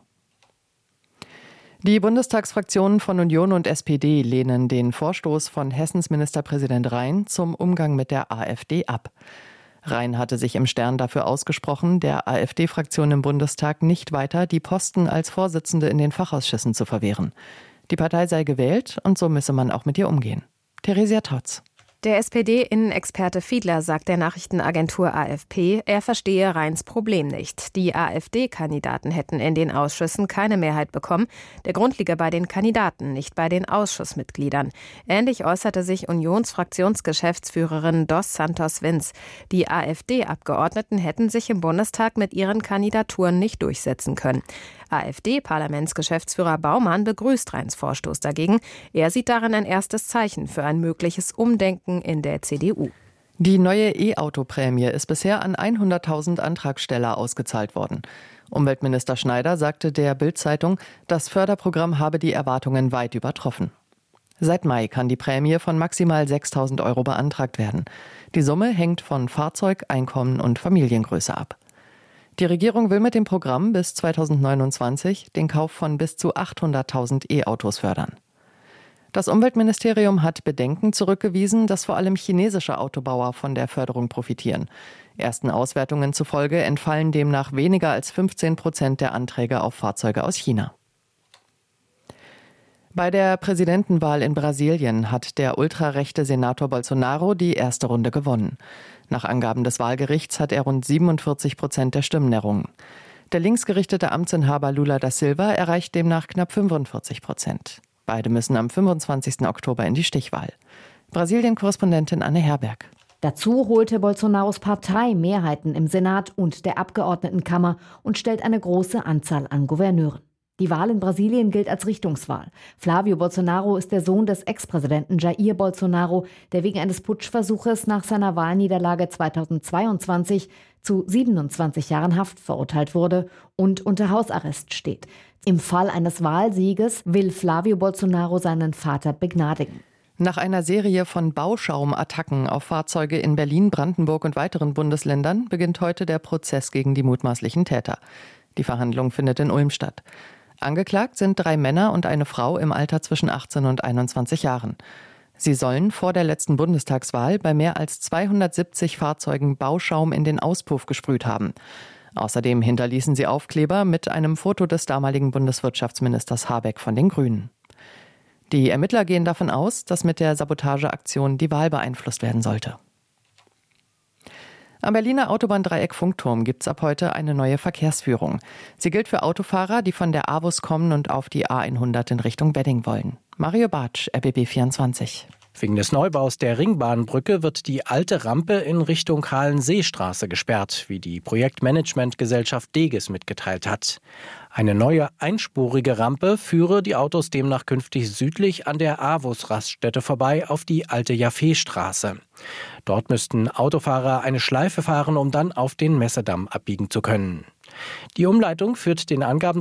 Die Bundestagsfraktionen von Union und S P D lehnen den Vorstoß von Hessens Ministerpräsident Rhein zum Umgang mit der AfD ab. Rhein hatte sich im Stern dafür ausgesprochen, der AfD-Fraktion im Bundestag nicht weiter die Posten als Vorsitzende in den Fachausschüssen zu verwehren. Die Partei sei gewählt und so müsse man auch mit ihr umgehen. Theresia Totz. Der S P D-Innenexperte Fiedler sagt der Nachrichtenagentur A F P, er verstehe Rheins Problem nicht. Die AfD-Kandidaten hätten in den Ausschüssen keine Mehrheit bekommen. Der Grund liege bei den Kandidaten, nicht bei den Ausschussmitgliedern. Ähnlich äußerte sich Unionsfraktionsgeschäftsführerin Dos Santos Vince. Die AfD-Abgeordneten hätten sich im Bundestag mit ihren Kandidaturen nicht durchsetzen können. AfD-Parlamentsgeschäftsführer Baumann begrüßt Rheins Vorstoß dagegen. Er sieht darin ein erstes Zeichen für ein mögliches Umdenken in der C D U. Die neue E-Auto-Prämie ist bisher an hunderttausend Antragsteller ausgezahlt worden. Umweltminister Schneider sagte der Bild-Zeitung, das Förderprogramm habe die Erwartungen weit übertroffen. Seit Mai kann die Prämie von maximal sechstausend Euro beantragt werden. Die Summe hängt von Fahrzeug, Einkommen und Familiengröße ab. Die Regierung will mit dem Programm bis zweitausendneunundzwanzig den Kauf von bis zu achthunderttausend E-Autos fördern. Das Umweltministerium hat Bedenken zurückgewiesen, dass vor allem chinesische Autobauer von der Förderung profitieren. Ersten Auswertungen zufolge entfallen demnach weniger als fünfzehn Prozent der Anträge auf Fahrzeuge aus China. Bei der Präsidentenwahl in Brasilien hat der ultrarechte Senator Bolsonaro die erste Runde gewonnen. Nach Angaben des Wahlgerichts hat er rund siebenundvierzig Prozent der Stimmen errungen. Der linksgerichtete Amtsinhaber Lula da Silva erreicht demnach knapp fünfundvierzig Prozent. Beide müssen am fünfundzwanzigsten Oktober in die Stichwahl. Brasilien-Korrespondentin Anne Herberg. Dazu holte Bolsonaros Partei Mehrheiten im Senat und der Abgeordnetenkammer und stellt eine große Anzahl an Gouverneuren. Die Wahl in Brasilien gilt als Richtungswahl. Flavio Bolsonaro ist der Sohn des Ex-Präsidenten Jair Bolsonaro, der wegen eines Putschversuches nach seiner Wahlniederlage zweitausendzweiundzwanzig zu siebenundzwanzig Jahren Haft verurteilt wurde und unter Hausarrest steht. Im Fall eines Wahlsieges will Flavio Bolsonaro seinen Vater begnadigen. Nach einer Serie von Bauschaumattacken auf Fahrzeuge in Berlin, Brandenburg und weiteren Bundesländern beginnt heute der Prozess gegen die mutmaßlichen Täter. Die Verhandlung findet in Ulm statt. Angeklagt sind drei Männer und eine Frau im Alter zwischen achtzehn und einundzwanzig Jahren. Sie sollen vor der letzten Bundestagswahl bei mehr als zweihundertsiebzig Fahrzeugen Bauschaum in den Auspuff gesprüht haben. Außerdem hinterließen sie Aufkleber mit einem Foto des damaligen Bundeswirtschaftsministers Habeck von den Grünen. Die Ermittler gehen davon aus, dass mit der Sabotageaktion die Wahl beeinflusst werden sollte. Am Berliner Autobahndreieck Funkturm gibt es ab heute eine neue Verkehrsführung. Sie gilt für Autofahrer, die von der A W U S kommen und auf die A hundert in Richtung Wedding wollen. Mario Bartsch, R B B vierundzwanzig. Wegen des Neubaus der Ringbahnbrücke wird die alte Rampe in Richtung Hallenseestraße gesperrt, wie die Projektmanagementgesellschaft Deges mitgeteilt hat. Eine neue einspurige Rampe führe die Autos demnach künftig südlich an der A W U S-Raststätte vorbei auf die alte Jaffe-Straße. Dort müssten Autofahrer eine Schleife fahren, um dann auf den Messedamm abbiegen zu können. Die Umleitung führt den Angaben